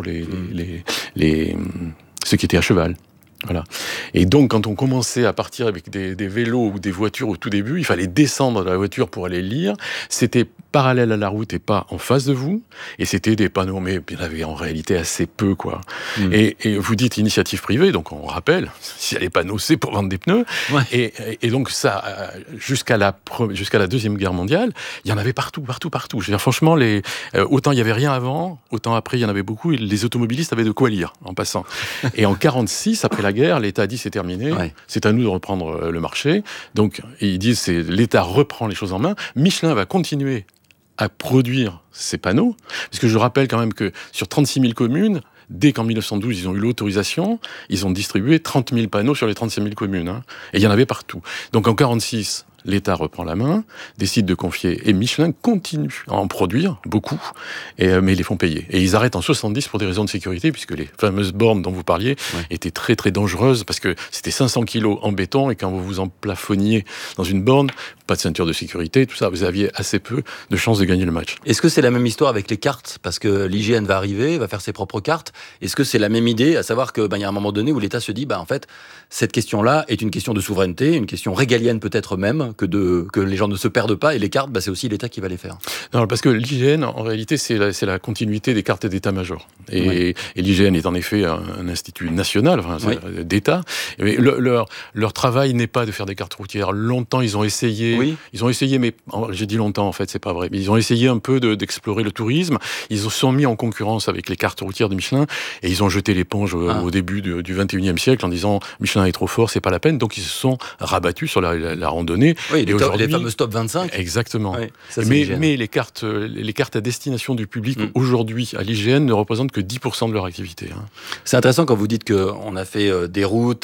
ceux qui étaient à cheval. Voilà. Et donc, quand on commençait à partir avec des vélos ou des voitures au tout début, il fallait descendre de la voiture pour aller lire. C'était parallèle à la route et pas en face de vous. Et c'était des panneaux, mais il y en avait en réalité assez peu, quoi. Et vous dites initiative privée, donc on rappelle, s'il y a les panneaux, c'est pour vendre des pneus. Ouais. Et donc ça, jusqu'à la Deuxième Guerre mondiale, il y en avait partout. Je veux dire, franchement, autant il y avait rien avant, autant après il y en avait beaucoup. Et les automobilistes avaient de quoi lire en passant. Et en 1946, après la guerre, l'État a dit c'est terminé, c'est à nous de reprendre le marché. Donc ils disent l'État reprend les choses en main. Michelin va continuer à produire ces panneaux, parce que je rappelle quand même que sur 36 000 communes, dès qu'en 1912 ils ont eu l'autorisation, ils ont distribué 30 000 panneaux sur les 36 000 communes, et il y en avait partout. Donc en 1946, l'État reprend la main, décide de confier, et Michelin continue à en produire beaucoup, mais ils les font payer. Et ils arrêtent en 1970 pour des raisons de sécurité, puisque les fameuses bornes dont vous parliez étaient très très dangereuses, parce que c'était 500 kilos en béton, et quand vous vous emplafonniez dans une borne, pas de ceinture de sécurité, tout ça, vous aviez assez peu de chances de gagner le match. Est-ce que c'est la même histoire avec les cartes ? Parce que l'IGN va arriver, va faire ses propres cartes. Est-ce que c'est la même idée, à savoir qu'il y a un moment donné où l'État se dit, en fait, cette question-là est une question de souveraineté, une question régalienne peut-être même, que les gens ne se perdent pas, et les cartes, c'est aussi l'État qui va les faire. Non, parce que l'IGN, en réalité, c'est la continuité des cartes d'état-major. Et l'IGN est en effet un institut national, d'État. Mais leur travail n'est pas de faire des cartes routières. Longtemps, ils ont essayé, mais j'ai dit longtemps, en fait, c'est pas vrai. Mais ils ont essayé un peu d'explorer le tourisme. Ils se sont mis en concurrence avec les cartes routières de Michelin, et ils ont jeté l'éponge au début du 21e siècle en disant Michelin est trop fort, c'est pas la peine. Donc ils se sont rabattus sur la randonnée. Oui, les fameux top 25. Exactement. Oui, ça, mais les cartes à destination du public aujourd'hui à l'IGN ne représentent que 10% de leur activité. C'est intéressant quand vous dites qu'on a fait des routes,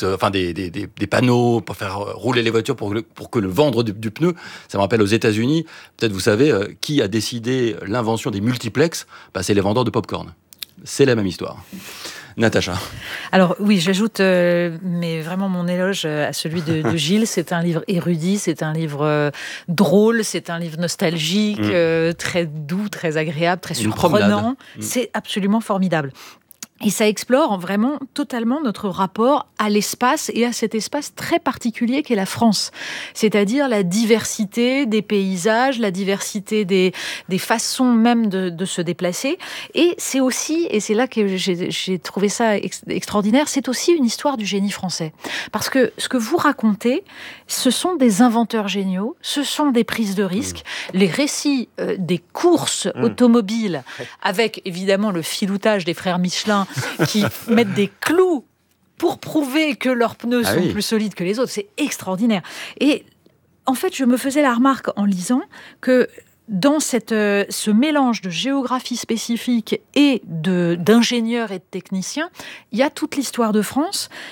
des panneaux pour faire rouler les voitures pour que le vendre du pneu. Ça me rappelle aux États-Unis. Peut-être vous savez qui a décidé l'invention des multiplex. C'est les vendeurs de pop-corn. C'est la même histoire. Natacha. Alors oui, j'ajoute mais vraiment mon éloge à celui de Gilles. C'est un livre érudit, c'est un livre drôle, c'est un livre nostalgique, très doux, très agréable, très surprenant. C'est absolument formidable. Et ça explore vraiment totalement notre rapport à l'espace et à cet espace très particulier qu'est la France. C'est-à-dire la diversité des paysages, la diversité des façons même de se déplacer. Et c'est aussi, et c'est là que j'ai trouvé ça extraordinaire, c'est aussi une histoire du génie français. Parce que ce que vous racontez, ce sont des inventeurs géniaux, ce sont des prises de risques. Les récits des courses automobiles, avec évidemment le filoutage des frères Michelin, qui mettent des clous pour prouver que leurs pneus sont plus solides que les autres. C'est extraordinaire. Et en fait, je me faisais la remarque en lisant que dans ce mélange de géographie spécifique et d'ingénieurs et de techniciens, il y a toute l'histoire de France,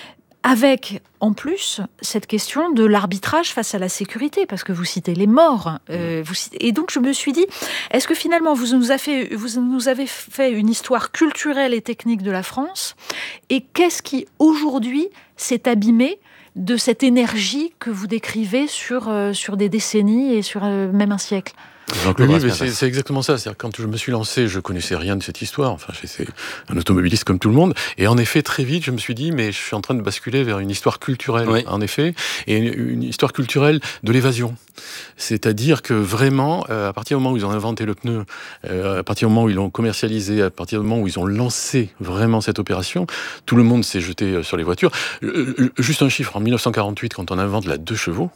Avec, en plus, cette question de l'arbitrage face à la sécurité, parce que vous citez les morts. Et donc, je me suis dit, est-ce que finalement, vous nous avez fait une histoire culturelle et technique de la France, et qu'est-ce qui, aujourd'hui, s'est abîmé de cette énergie que vous décrivez sur des décennies et sur même un siècle ? C'est exactement ça. C'est-à-dire, quand je me suis lancé, je connaissais rien de cette histoire. Enfin, j'étais un automobiliste comme tout le monde. Et en effet, très vite, je me suis dit, mais je suis en train de basculer vers une histoire culturelle, en effet, et une histoire culturelle de l'évasion. C'est-à-dire que vraiment, à partir du moment où ils ont inventé le pneu, à partir du moment où ils l'ont commercialisé, à partir du moment où ils ont lancé vraiment cette opération, tout le monde s'est jeté sur les voitures. Juste un chiffre, en 1948, quand on invente la 2 chevaux,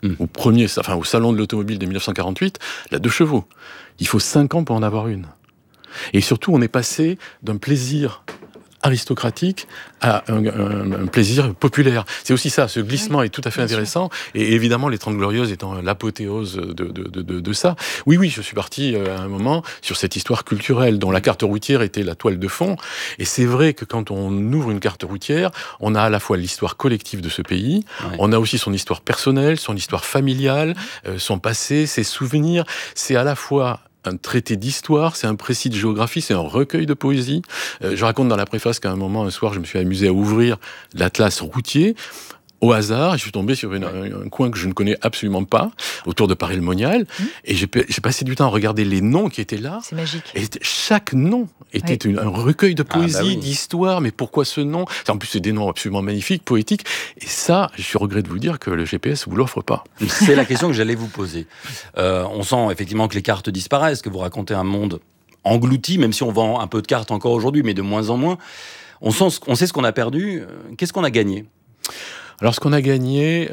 au salon de l'automobile de 1948, la 2 chevaux. Il faut 5 ans pour en avoir une. Et surtout, on est passé d'un plaisir aristocratique à un plaisir populaire. C'est aussi ça, ce glissement est tout à fait intéressant, et évidemment les 30 Glorieuses étant l'apothéose de ça. Oui, je suis parti à un moment sur cette histoire culturelle dont la carte routière était la toile de fond, et c'est vrai que quand on ouvre une carte routière, on a à la fois l'histoire collective de ce pays, on a aussi son histoire personnelle, son histoire familiale, son passé, ses souvenirs, c'est à la fois un traité d'histoire, c'est un précis de géographie, c'est un recueil de poésie. Je raconte dans la préface qu'à un moment, un soir, je me suis amusé à ouvrir l'atlas routier. Au hasard, je suis tombé sur un coin que je ne connais absolument pas, autour de Paray-le-Monial, et j'ai passé du temps à regarder les noms qui étaient là. C'est magique. Et chaque nom était un recueil de poésie, d'histoire, mais pourquoi ce nom ? En plus, c'est des noms absolument magnifiques, poétiques, et ça, je suis au regret de vous dire que le GPS vous l'offre pas. C'est la question que j'allais vous poser. On sent effectivement que les cartes disparaissent, que vous racontez un monde englouti, même si on vend un peu de cartes encore aujourd'hui, mais de moins en moins. On sait ce qu'on a perdu. Qu'est-ce qu'on a gagné ? Alors, ce qu'on a gagné,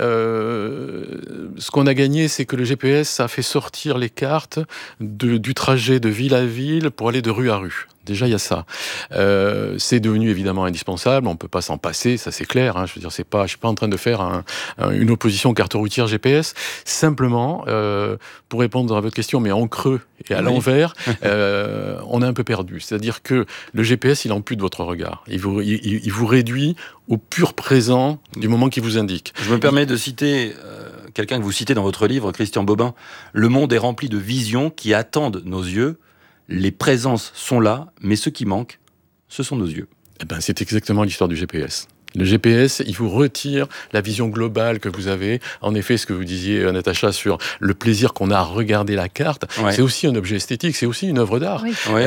c'est que le GPS a fait sortir les cartes du trajet de ville à ville pour aller de rue à rue. Déjà, il y a ça. C'est devenu évidemment indispensable. On peut pas s'en passer, ça c'est clair. Je veux dire, je suis pas en train de faire une opposition carte routière GPS. Simplement, pour répondre à votre question, mais en creux et à l'envers, on a un peu perdu. C'est-à-dire que le GPS, il ampute votre regard. Il vous réduit au pur présent du moment qu'il vous indique. Je me permets de citer quelqu'un que vous citez dans votre livre, Christian Bobin. Le monde est rempli de visions qui attendent nos yeux. Les présences sont là, mais ce qui manque, ce sont nos yeux. C'est exactement l'histoire du GPS. Le GPS, il vous retire la vision globale que vous avez. En effet, ce que vous disiez, Natacha, sur le plaisir qu'on a à regarder la carte, c'est aussi un objet esthétique, c'est aussi une œuvre d'art.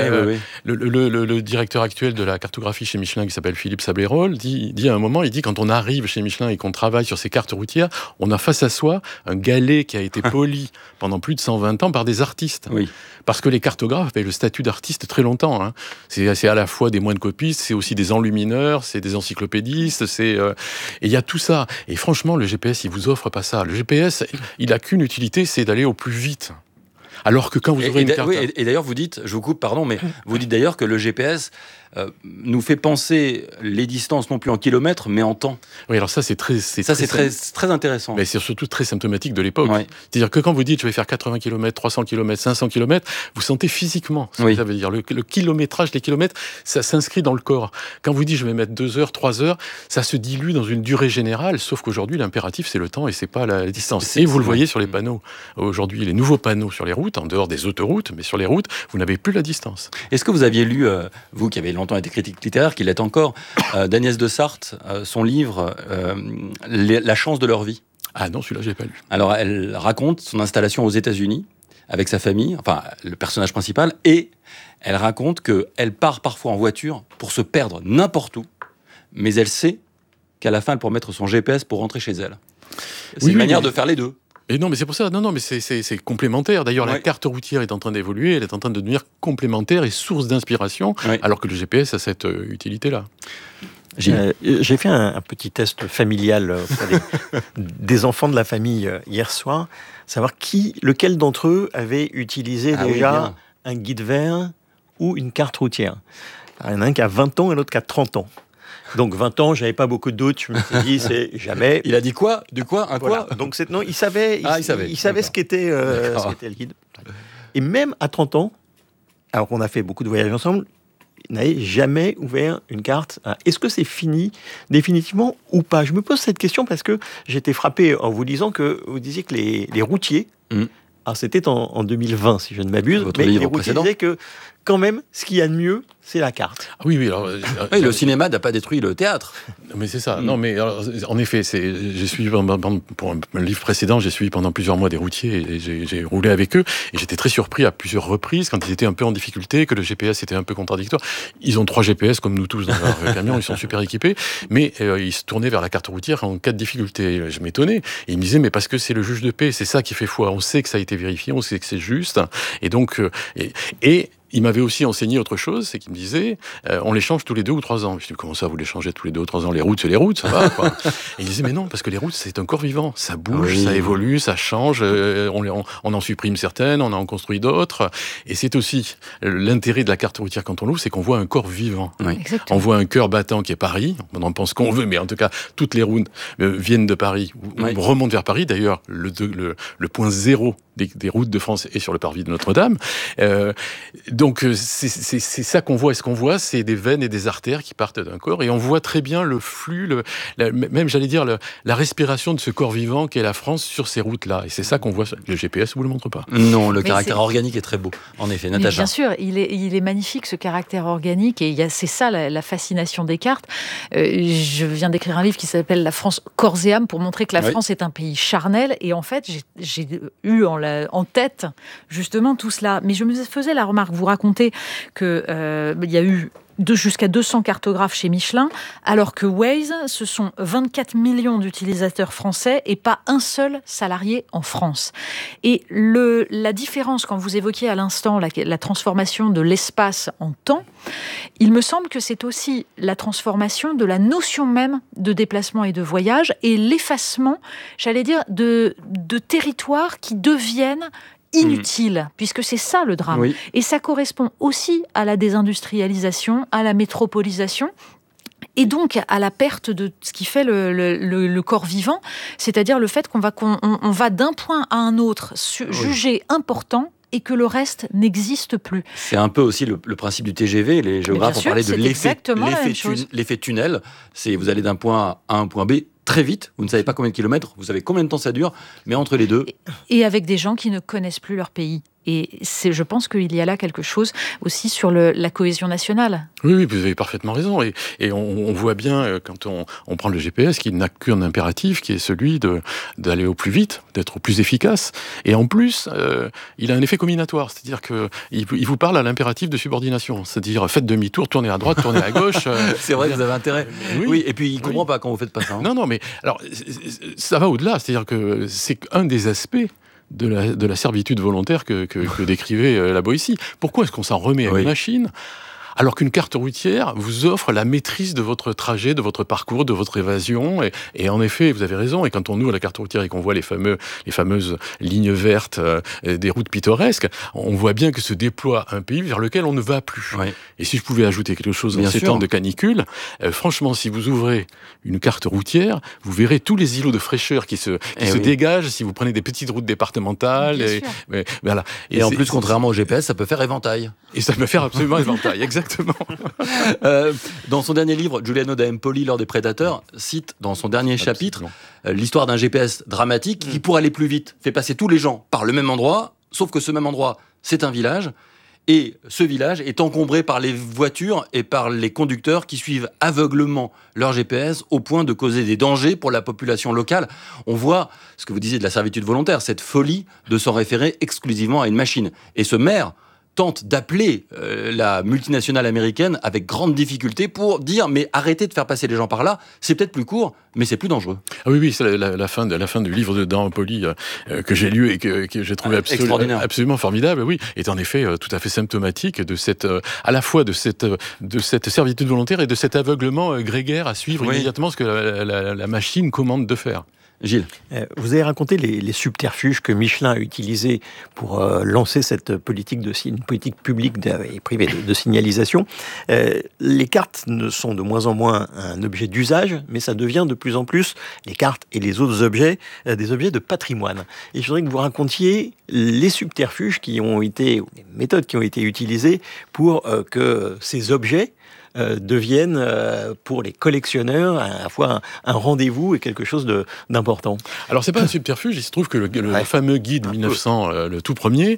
Le directeur actuel de la cartographie chez Michelin, qui s'appelle Philippe Sablérol, dit à un moment, quand on arrive chez Michelin et qu'on travaille sur ces cartes routières, on a face à soi un galet qui a été poli pendant plus de 120 ans par des artistes. Parce que les cartographes avaient le statut d'artiste très longtemps. C'est à la fois des moines copistes, c'est aussi des enlumineurs, c'est des encyclopédistes, et il y a tout ça. Et franchement, le GPS, il vous offre pas ça. Le GPS, il a qu'une utilité, c'est d'aller au plus vite. Alors que quand vous aurez une carte... Et d'ailleurs, vous dites, je vous coupe, pardon, mais vous dites d'ailleurs que le GPS nous fait penser les distances non plus en kilomètres, mais en temps. Oui, alors ça, c'est très intéressant. Mais c'est surtout très symptomatique de l'époque. C'est-à-dire que quand vous dites, je vais faire 80 km, 300 km, 500 km, vous sentez physiquement ce que ça veut dire. Le kilométrage, les kilomètres, ça s'inscrit dans le corps. Quand vous dites, je vais mettre 2 heures, 3 heures, ça se dilue dans une durée générale, sauf qu'aujourd'hui, l'impératif, c'est le temps et c'est pas la distance. Et vous le voyez sur les panneaux. Aujourd'hui, les nouveaux panneaux sur les routes, en dehors des autoroutes, mais sur les routes, vous n'avez plus la distance. Est-ce que vous aviez lu, vous qui avez longtemps été critique littéraire, qui l'est encore, d'Agnès de Sarthe, son livre La chance de leur vie? Ah non, celui-là, je l'ai pas lu. Alors, elle raconte son installation aux États-Unis avec sa famille, enfin, le personnage principal, et elle raconte qu'elle part parfois en voiture pour se perdre n'importe où, mais elle sait qu'à la fin, elle pourra mettre son GPS pour rentrer chez elle. C'est une manière de faire les deux. Et non, mais c'est pour ça. Non, mais c'est complémentaire. D'ailleurs, la carte routière est en train d'évoluer. Elle est en train de devenir complémentaire et source d'inspiration, alors que le GPS a cette utilité-là. J'ai fait un petit test familial des enfants de la famille hier soir, savoir lequel d'entre eux avait utilisé déjà un guide vert ou une carte routière. Alors, il y en a un qui a 20 ans et l'autre qui a 30 ans. Donc 20 ans, j'avais pas beaucoup de doutes, je me suis dit c'est jamais. Il a dit quoi? De quoi? Un quoi? Donc non, il savait ce qu'était le guide. Et même à 30 ans, alors qu'on a fait beaucoup de voyages ensemble, n'avait jamais ouvert une carte. Est-ce que c'est fini définitivement ou pas? Je me pose cette question parce que j'étais frappé en vous disant que vous disiez que les routiers, alors c'était en 2020 si je ne m'abuse, mais les routiers disaient que quand même, ce qu'il y a de mieux, c'est la carte. Ah oui, alors... le cinéma n'a pas détruit le théâtre. Mais c'est ça. Non, mais alors, en effet, j'ai suivi pour un livre précédent, j'ai suivi pendant plusieurs mois des routiers et j'ai roulé avec eux. Et j'étais très surpris à plusieurs reprises quand ils étaient un peu en difficulté, que le GPS était un peu contradictoire. Ils ont 3 GPS comme nous tous dans leur camion, ils sont super équipés, mais ils se tournaient vers la carte routière en cas de difficulté. Je m'étonnais. Et ils me disaient, mais parce que c'est le juge de paix, c'est ça qui fait foi. On sait que ça a été vérifié, on sait que c'est juste. Et donc, il m'avait aussi enseigné autre chose, c'est qu'il me disait, on les change tous les 2 ou 3 ans. Je dis, comment ça, vous les changez tous les 2 ou 3 ans? Les routes, c'est les routes, ça va, quoi. Et il disait, mais non, parce que les routes, c'est un corps vivant. Ça bouge, ça évolue, ça change, on en supprime certaines, on en construit d'autres. Et c'est aussi l'intérêt de la carte routière quand on l'ouvre, c'est qu'on voit un corps vivant. Oui. On voit un cœur battant qui est Paris. On en pense qu'on veut, mais en tout cas, toutes les routes viennent de Paris, ou remontent vers Paris. D'ailleurs, le point zéro des routes de France est sur le parvis de Notre-Dame. Donc c'est ça qu'on voit. Et ce qu'on voit, c'est des veines et des artères qui partent d'un corps. Et on voit très bien le flux, même j'allais dire la respiration de ce corps vivant qu'est la France sur ces routes-là. Et c'est ça qu'on voit. Le GPS ne vous le montre pas. Non, le caractère organique est très beau. En effet, Natacha. Bien sûr, il est magnifique ce caractère organique. Et c'est ça la fascination des cartes. Je viens d'écrire un livre qui s'appelle La France corps et âme pour montrer que la France est un pays charnel. Et en fait, j'ai eu en tête justement tout cela. Mais je me faisais la remarque, vous racontez qu'il y a eu jusqu'à 200 cartographes chez Michelin, alors que Waze, ce sont 24 millions d'utilisateurs français et pas un seul salarié en France. Et la différence, quand vous évoquiez à l'instant la transformation de l'espace en temps, il me semble que c'est aussi la transformation de la notion même de déplacement et de voyage et l'effacement, j'allais dire, de territoires qui deviennent inutile, puisque c'est ça le drame. Oui. Et ça correspond aussi à la désindustrialisation, à la métropolisation, et donc à la perte de ce qui fait le corps vivant, c'est-à-dire le fait qu'on va d'un point à un autre juger important et que le reste n'existe plus. C'est un peu aussi le principe du TGV. Les géographes ont parlé de l'effet tunnel. C'est vous allez d'un point A à un point B très vite, vous ne savez pas combien de kilomètres, vous savez combien de temps ça dure, mais entre les deux... Et avec des gens qui ne connaissent plus leur pays. Et je pense qu'il y a là quelque chose aussi sur la cohésion nationale. Oui, vous avez parfaitement raison. Et on voit bien, quand on prend le GPS, qu'il n'a qu'un impératif, qui est celui d'aller au plus vite, d'être au plus efficace. Et en plus, il a un effet combinatoire. C'est-à-dire qu'il vous parle à l'impératif de subordination. C'est-à-dire, faites demi-tour, tournez à droite, tournez à gauche. C'est vrai, vous avez intérêt. Oui, et puis il ne comprend pas quand vous ne faites pas ça. Non, mais alors, ça va au-delà. C'est-à-dire que c'est un des aspects de la servitude volontaire que décrivait la Boétie. Pourquoi est-ce qu'on s'en remet à une machine alors qu'une carte routière vous offre la maîtrise de votre trajet, de votre parcours, de votre évasion. Et en effet, vous avez raison. Et quand on ouvre la carte routière et qu'on voit les fameuses lignes vertes des routes pittoresques, on voit bien que se déploie un pays vers lequel on ne va plus. Oui. Et si je pouvais ajouter quelque chose en ces temps de canicule, franchement, si vous ouvrez une carte routière, vous verrez tous les îlots de fraîcheur qui se dégagent si vous prenez des petites routes départementales. Voilà. Et en plus, contrairement au GPS, ça peut faire éventail. Et ça peut faire absolument éventail, exactement. Dans son dernier livre, Giuliano da Empoli, L'Or des prédateurs, cite dans son dernier chapitre l'histoire d'un GPS dramatique qui, pour aller plus vite, fait passer tous les gens par le même endroit, sauf que ce même endroit, c'est un village. Et ce village est encombré par les voitures et par les conducteurs qui suivent aveuglement leur GPS au point de causer des dangers pour la population locale. On voit ce que vous disiez de la servitude volontaire, cette folie de s'en référer exclusivement à une machine. Et ce maire tente d'appeler la multinationale américaine avec grande difficulté pour dire mais arrêtez de faire passer les gens par là, c'est peut-être plus court, mais c'est plus dangereux. Ah oui, c'est la fin du livre de Empoli que j'ai lu et que j'ai trouvé absolument formidable. Oui, est en effet tout à fait symptomatique de à la fois de cette servitude volontaire et de cet aveuglement grégaire à suivre immédiatement ce que la machine commande de faire. Gilles. Vous avez raconté les subterfuges que Michelin a utilisés pour lancer cette politique une politique publique et privée de signalisation. Les cartes ne sont de moins en moins un objet d'usage, mais ça devient de plus en plus, les cartes et les autres objets, des objets de patrimoine. Et je voudrais que vous racontiez les subterfuges les méthodes qui ont été utilisées pour que ces objets deviennent pour les collectionneurs à la fois un rendez-vous et quelque chose d'important. Alors c'est pas un subterfuge, il se trouve que le fameux guide 1900, le tout premier,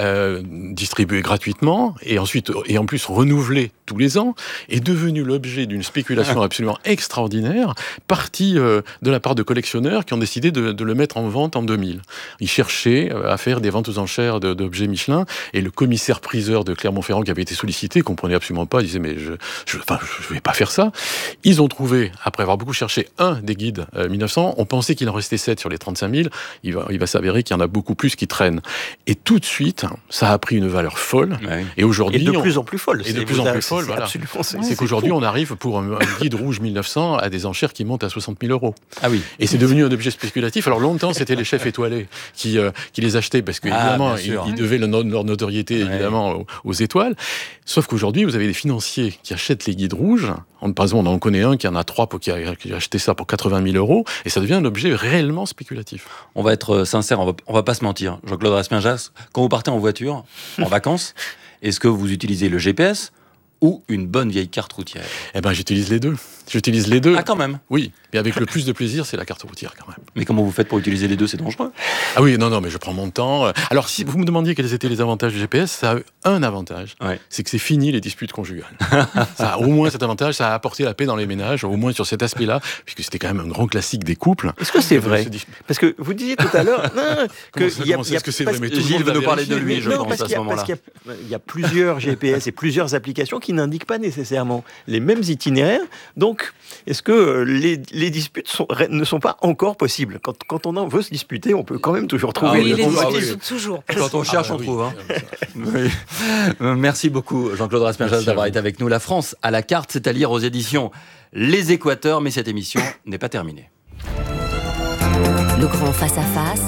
distribué gratuitement et en plus renouvelé tous les ans, est devenu l'objet d'une spéculation absolument extraordinaire, partie de la part de collectionneurs qui ont décidé de le mettre en vente en 2000. Ils cherchaient à faire des ventes aux enchères d'objets Michelin, et le commissaire-priseur de Clermont-Ferrand qui avait été sollicité comprenait absolument pas, il disait mais je vais pas faire ça. Ils ont trouvé, après avoir beaucoup cherché, un des guides 1900. On pensait qu'il en restait 7 sur les 35 000. Il va s'avérer qu'il y en a beaucoup plus qui traînent. Et tout de suite, ça a pris une valeur folle. Ouais. Et aujourd'hui, de plus en plus folle. Et de plus en plus folle, voilà. C'est qu'aujourd'hui, on arrive pour un guide rouge 1900 à des enchères qui montent à 60 000 €. Ah oui. Et c'est devenu un objet spéculatif. Alors longtemps, c'était les chefs étoilés qui les achetaient parce qu'évidemment, ils devaient leur notoriété évidemment aux étoiles. Sauf qu'aujourd'hui, vous avez des financiers qui achètent les guides rouges. Par exemple, on en connaît un qui en a 3 qui a acheté ça pour 80 000 €, et ça devient un objet réellement spéculatif. On va être sincère, on va pas se mentir. Jean-Claude Respingras, quand vous partez en voiture, en vacances, est-ce que vous utilisez le GPS ou une bonne vieille carte routière? Eh ben, j'utilise les deux. Ah, quand même? Oui, mais avec le plus de plaisir, c'est la carte routière, quand même. Mais comment vous faites pour utiliser les deux? C'est dangereux. Ah oui, non, mais je prends mon temps. Alors, si vous me demandiez quels étaient les avantages du GPS, ça a un avantage, c'est que c'est fini les disputes conjugales. Ça a au moins cet avantage, ça a apporté la paix dans les ménages, au moins sur cet aspect-là, puisque c'était quand même un grand classique des couples. Est-ce que c'est vrai? Parce que vous disiez tout à l'heure que Gilles veut nous parler de lui, je pense, à ce moment-là. Parce qu'il y a plusieurs GPS et plusieurs applications qui n'indiquent pas nécessairement les mêmes itinéraires. Donc, est-ce que les disputes ne sont pas encore possibles? Quand on veut se disputer, on peut quand même toujours trouver les disputes sont toujours. Quand on cherche, on trouve. Hein. Oui. Merci beaucoup, Jean-Claude Respingras, d'avoir été avec nous. La France à la carte, c'est à lire aux éditions Les Équateurs, mais cette émission n'est pas terminée. Le grand face-à-face.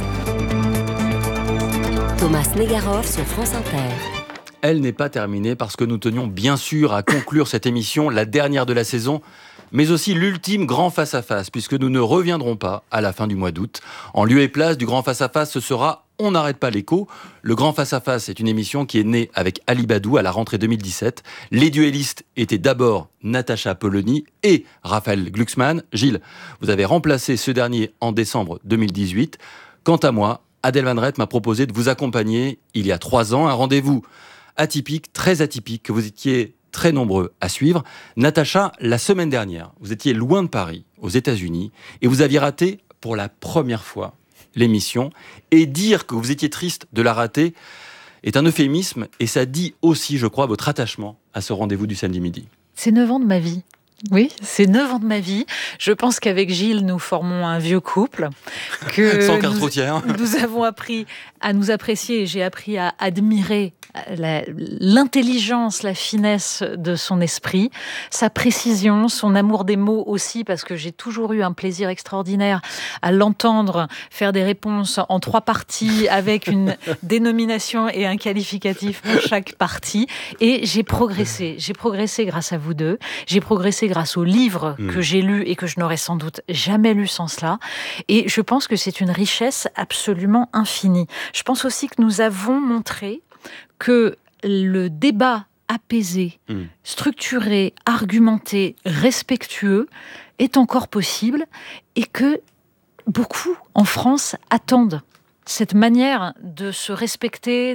Thomas Negaroff sur France Inter. Elle n'est pas terminée parce que nous tenions bien sûr à conclure cette émission, la dernière de la saison, mais aussi l'ultime grand face-à-face, puisque nous ne reviendrons pas à la fin du mois d'août. En lieu et place du grand face-à-face, ce sera On n'arrête pas l'écho. Le grand face-à-face est une émission qui est née avec Ali Badou à la rentrée 2017. Les duellistes étaient d'abord Natacha Polony et Raphaël Glucksmann. Gilles, vous avez remplacé ce dernier en décembre 2018. Quant à moi, Adèle Van Rett m'a proposé de vous accompagner il y a 3 ans, un rendez-vous atypique, très atypique, que vous étiez très nombreux à suivre. Natacha, la semaine dernière, vous étiez loin de Paris, aux États-Unis, et vous aviez raté pour la première fois l'émission. Et dire que vous étiez triste de la rater est un euphémisme, et ça dit aussi, je crois, votre attachement à ce rendez-vous du samedi midi. C'est 9 ans de ma vie. Oui, c'est 9 ans de ma vie. Je pense qu'avec Gilles, nous formons un vieux couple. Sans carte routière. Nous avons appris à nous apprécier, et j'ai appris à admirer l'intelligence, la finesse de son esprit, sa précision, son amour des mots aussi, parce que j'ai toujours eu un plaisir extraordinaire à l'entendre faire des réponses en 3 parties avec une dénomination et un qualificatif pour chaque partie. Et j'ai progressé grâce à vous deux. J'ai progressé grâce aux livres que j'ai lus et que je n'aurais sans doute jamais lus sans cela. Et je pense que c'est une richesse absolument infinie. Je pense aussi que nous avons montré que le débat apaisé, structuré, argumenté, respectueux est encore possible et que beaucoup en France attendent cette manière de se respecter,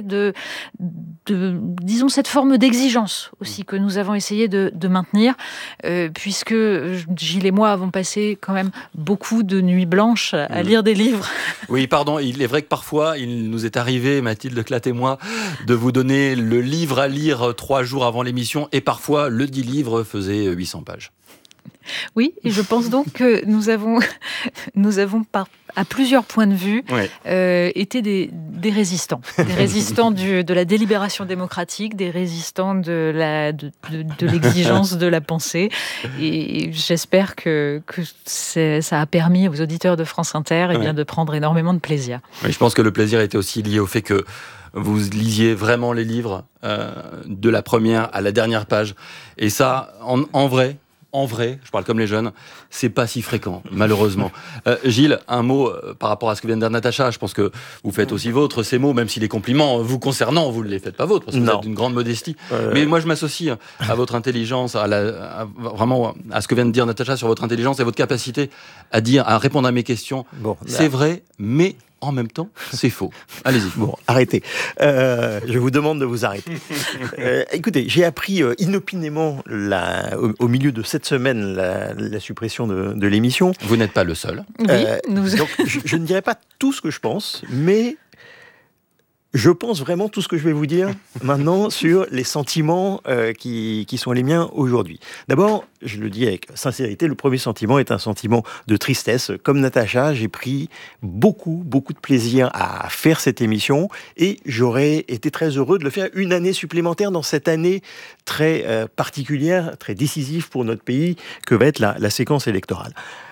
disons, cette forme d'exigence aussi que nous avons essayé de maintenir, puisque Gilles et moi avons passé quand même beaucoup de nuits blanches à lire des livres. Oui, pardon, il est vrai que parfois, il nous est arrivé, Mathilde Clatt et moi, de vous donner le livre à lire 3 jours avant l'émission, et parfois, le dit livre faisait 800 pages. Oui, et je pense donc que nous avons à plusieurs points de vue, été des résistants. Des résistants de la délibération démocratique, des résistants de l'exigence de la pensée. Et j'espère que ça a permis aux auditeurs de France Inter de prendre énormément de plaisir. Oui, je pense que le plaisir était aussi lié au fait que vous lisiez vraiment les livres de la première à la dernière page. Et ça, en vrai, je parle comme les jeunes, c'est pas si fréquent, malheureusement. Gilles, un mot par rapport à ce que vient de dire Natacha. Je pense que vous faites aussi vôtre ces mots, même si les compliments vous concernant, vous ne les faites pas vôtres, parce que vous êtes d'une grande modestie. Mais moi, je m'associe à votre intelligence, vraiment à ce que vient de dire Natacha sur votre intelligence et votre capacité à répondre à mes questions. C'est vrai, mais en même temps, c'est faux. Allez-y. Bon, arrêtez. Je vous demande de vous arrêter. Écoutez, j'ai appris inopinément au milieu de cette semaine la suppression de l'émission. Vous n'êtes pas le seul. Donc, je ne dirai pas tout ce que je pense, mais je pense vraiment tout ce que je vais vous dire maintenant sur les sentiments qui sont les miens aujourd'hui. D'abord, je le dis avec sincérité, le premier sentiment est un sentiment de tristesse. Comme Natacha, j'ai pris beaucoup de plaisir à faire cette émission et j'aurais été très heureux de le faire une année supplémentaire dans cette année très particulière, très décisive pour notre pays que va être la séquence électorale.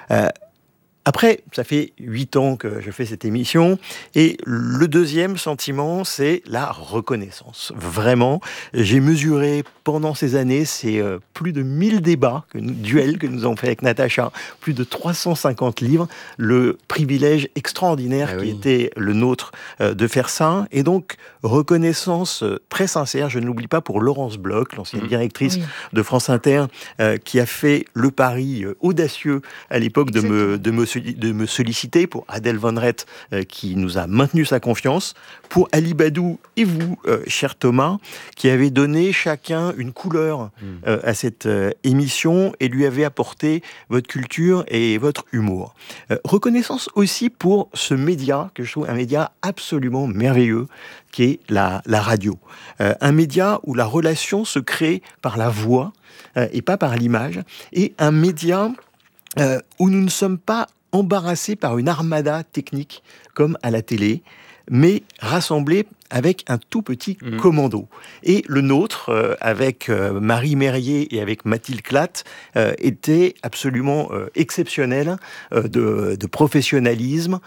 Après, ça fait 8 ans que je fais cette émission et le deuxième sentiment, c'est la reconnaissance. Vraiment, j'ai mesuré pendant ces années, c'est plus de 1000 duels que nous avons fait avec Natacha, plus de 350 livres, le privilège extraordinaire qui était le nôtre de faire ça. Et donc, reconnaissance très sincère, je ne l'oublie pas pour Laurence Bloch, l'ancienne directrice de France Inter, qui a fait le pari audacieux à l'époque de me solliciter, pour Adèle Van Rett qui nous a maintenu sa confiance, pour Ali Badou et vous, cher Thomas, qui avez donné chacun une couleur à cette émission et lui avez apporté votre culture et votre humour. Reconnaissance aussi pour ce média, que je trouve un média absolument merveilleux, qui est la radio. Un média où la relation se crée par la voix et pas par l'image, et un média où nous ne sommes pas embarrassés par une armada technique comme à la télé, mais rassemblés avec un tout petit commando. Et le nôtre, avec Marie Merrier et avec Mathilde Klatt, était absolument exceptionnel de professionnalisme,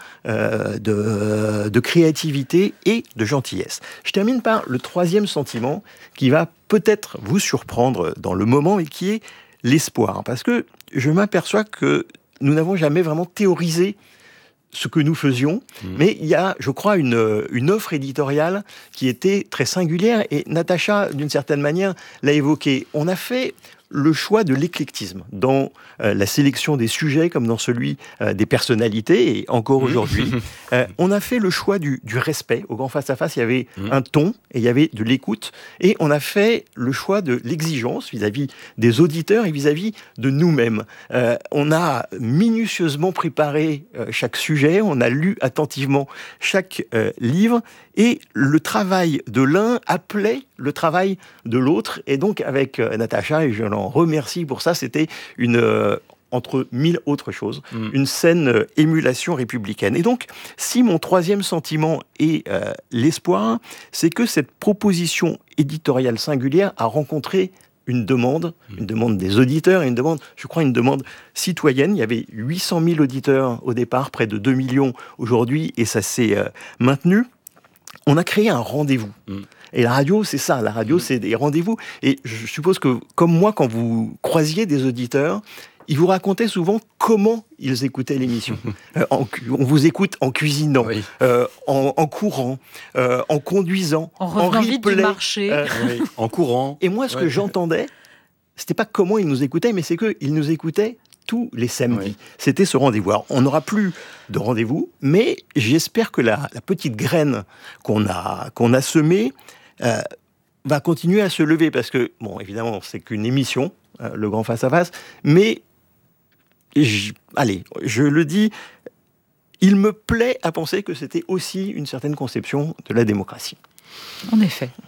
de créativité et de gentillesse. Je termine par le troisième sentiment qui va peut-être vous surprendre dans le moment et qui est l'espoir. Parce que je m'aperçois que nous n'avons jamais vraiment théorisé ce que nous faisions, mais il y a, je crois, une offre éditoriale qui était très singulière, et Natacha, d'une certaine manière, l'a évoqué. On a fait le choix de l'éclectisme dans la sélection des sujets comme dans celui des personnalités, et encore aujourd'hui. On a fait le choix du respect. Au Grand Face à Face, il y avait un ton et il y avait de l'écoute, et on a fait le choix de l'exigence vis-à-vis des auditeurs et vis-à-vis de nous-mêmes. On a minutieusement préparé chaque sujet, on a lu attentivement chaque livre, et le travail de l'un appelait le travail de l'autre. Et donc, avec Natacha, et je l'en remercie pour ça, c'était entre 1000 autres choses, une saine émulation républicaine. Et donc, si mon troisième sentiment est l'espoir, c'est que cette proposition éditoriale singulière a rencontré une demande des auditeurs, et une demande citoyenne. Il y avait 800 000 auditeurs au départ, près de 2 millions aujourd'hui, et ça s'est maintenu. On a créé un rendez-vous. Et la radio, c'est ça. La radio, c'est des rendez-vous. Et je suppose que, comme moi, quand vous croisiez des auditeurs, ils vous racontaient souvent comment ils écoutaient l'émission. On vous écoute en cuisinant, en courant, en conduisant, en revenant vite du marché, en courant. Et moi, ce que j'entendais, c'était pas comment ils nous écoutaient, mais c'est qu'ils nous écoutaient tous les samedis. C'était ce rendez-vous. Alors, on n'aura plus de rendez-vous, mais j'espère que la petite graine qu'on a semée va continuer à se lever, parce que, bon, évidemment, c'est qu'une émission, le Grand Face à Face, mais, je le dis, il me plaît à penser que c'était aussi une certaine conception de la démocratie. En effet.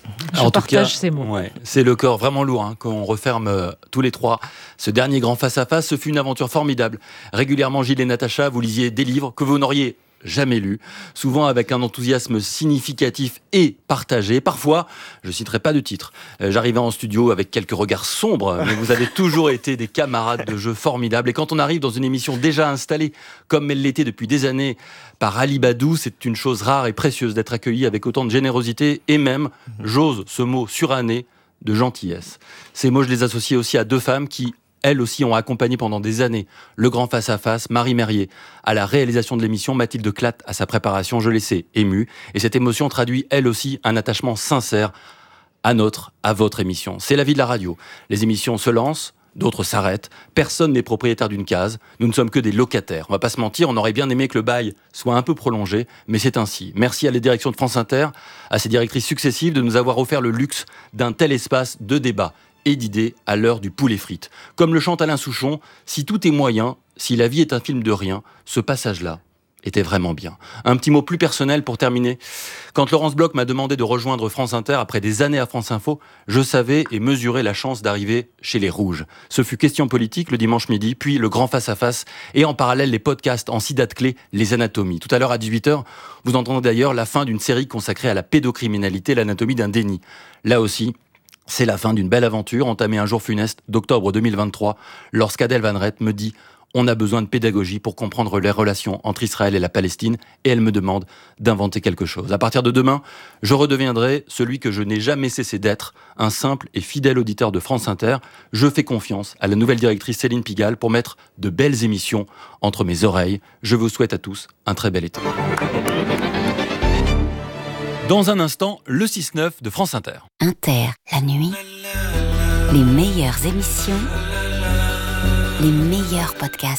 Je partage ces mots. Ouais, c'est le corps vraiment lourd qu'on referme tous les trois. Ce dernier grand face-à-face, ce fut une aventure formidable. Régulièrement, Gilles et Natacha, vous lisiez des livres que vous n'auriez jamais lus, souvent avec un enthousiasme significatif et partagé. Parfois, je ne citerai pas de titre, j'arrivais en studio avec quelques regards sombres, mais vous avez toujours été des camarades de jeu formidables. Et quand on arrive dans une émission déjà installée, comme elle l'était depuis des années, par Ali Badou, c'est une chose rare et précieuse d'être accueilli avec autant de générosité et même, j'ose ce mot suranné, de gentillesse. Ces mots, je les associe aussi à deux femmes qui, elles aussi, ont accompagné pendant des années le grand face-à-face, Marie Merrier, à la réalisation de l'émission, Mathilde Klatt à sa préparation, je les sais émue. Et cette émotion traduit, elle aussi, un attachement sincère à votre émission. C'est la vie de la radio. Les émissions se lancent, d'autres s'arrêtent. Personne n'est propriétaire d'une case. Nous ne sommes que des locataires. On va pas se mentir, on aurait bien aimé que le bail soit un peu prolongé, mais c'est ainsi. Merci à la direction de France Inter, à ses directrices successives de nous avoir offert le luxe d'un tel espace de débat et d'idées à l'heure du poulet frites. Comme le chante Alain Souchon, si tout est moyen, si la vie est un film de rien, ce passage-là était vraiment bien. Un petit mot plus personnel pour terminer. Quand Laurence Bloch m'a demandé de rejoindre France Inter après des années à France Info, je savais et mesurais la chance d'arriver chez les Rouges. Ce fut Question politique le dimanche midi, puis le grand face-à-face, et en parallèle les podcasts en 6 dates clés, les anatomies. Tout à l'heure à 18h, vous entendrez d'ailleurs la fin d'une série consacrée à la pédocriminalité, l'anatomie d'un déni. Là aussi, c'est la fin d'une belle aventure entamée un jour funeste d'octobre 2023, lorsqu'Adèle Van Rett me dit « On a besoin de pédagogie pour comprendre les relations entre Israël et la Palestine » et elle me demande d'inventer quelque chose. À partir de demain, je redeviendrai celui que je n'ai jamais cessé d'être, un simple et fidèle auditeur de France Inter. Je fais confiance à la nouvelle directrice Céline Pigalle pour mettre de belles émissions entre mes oreilles. Je vous souhaite à tous un très bel été. Dans un instant, le 6-9 de France Inter. Inter, la nuit, les meilleures émissions, les meilleurs podcasts.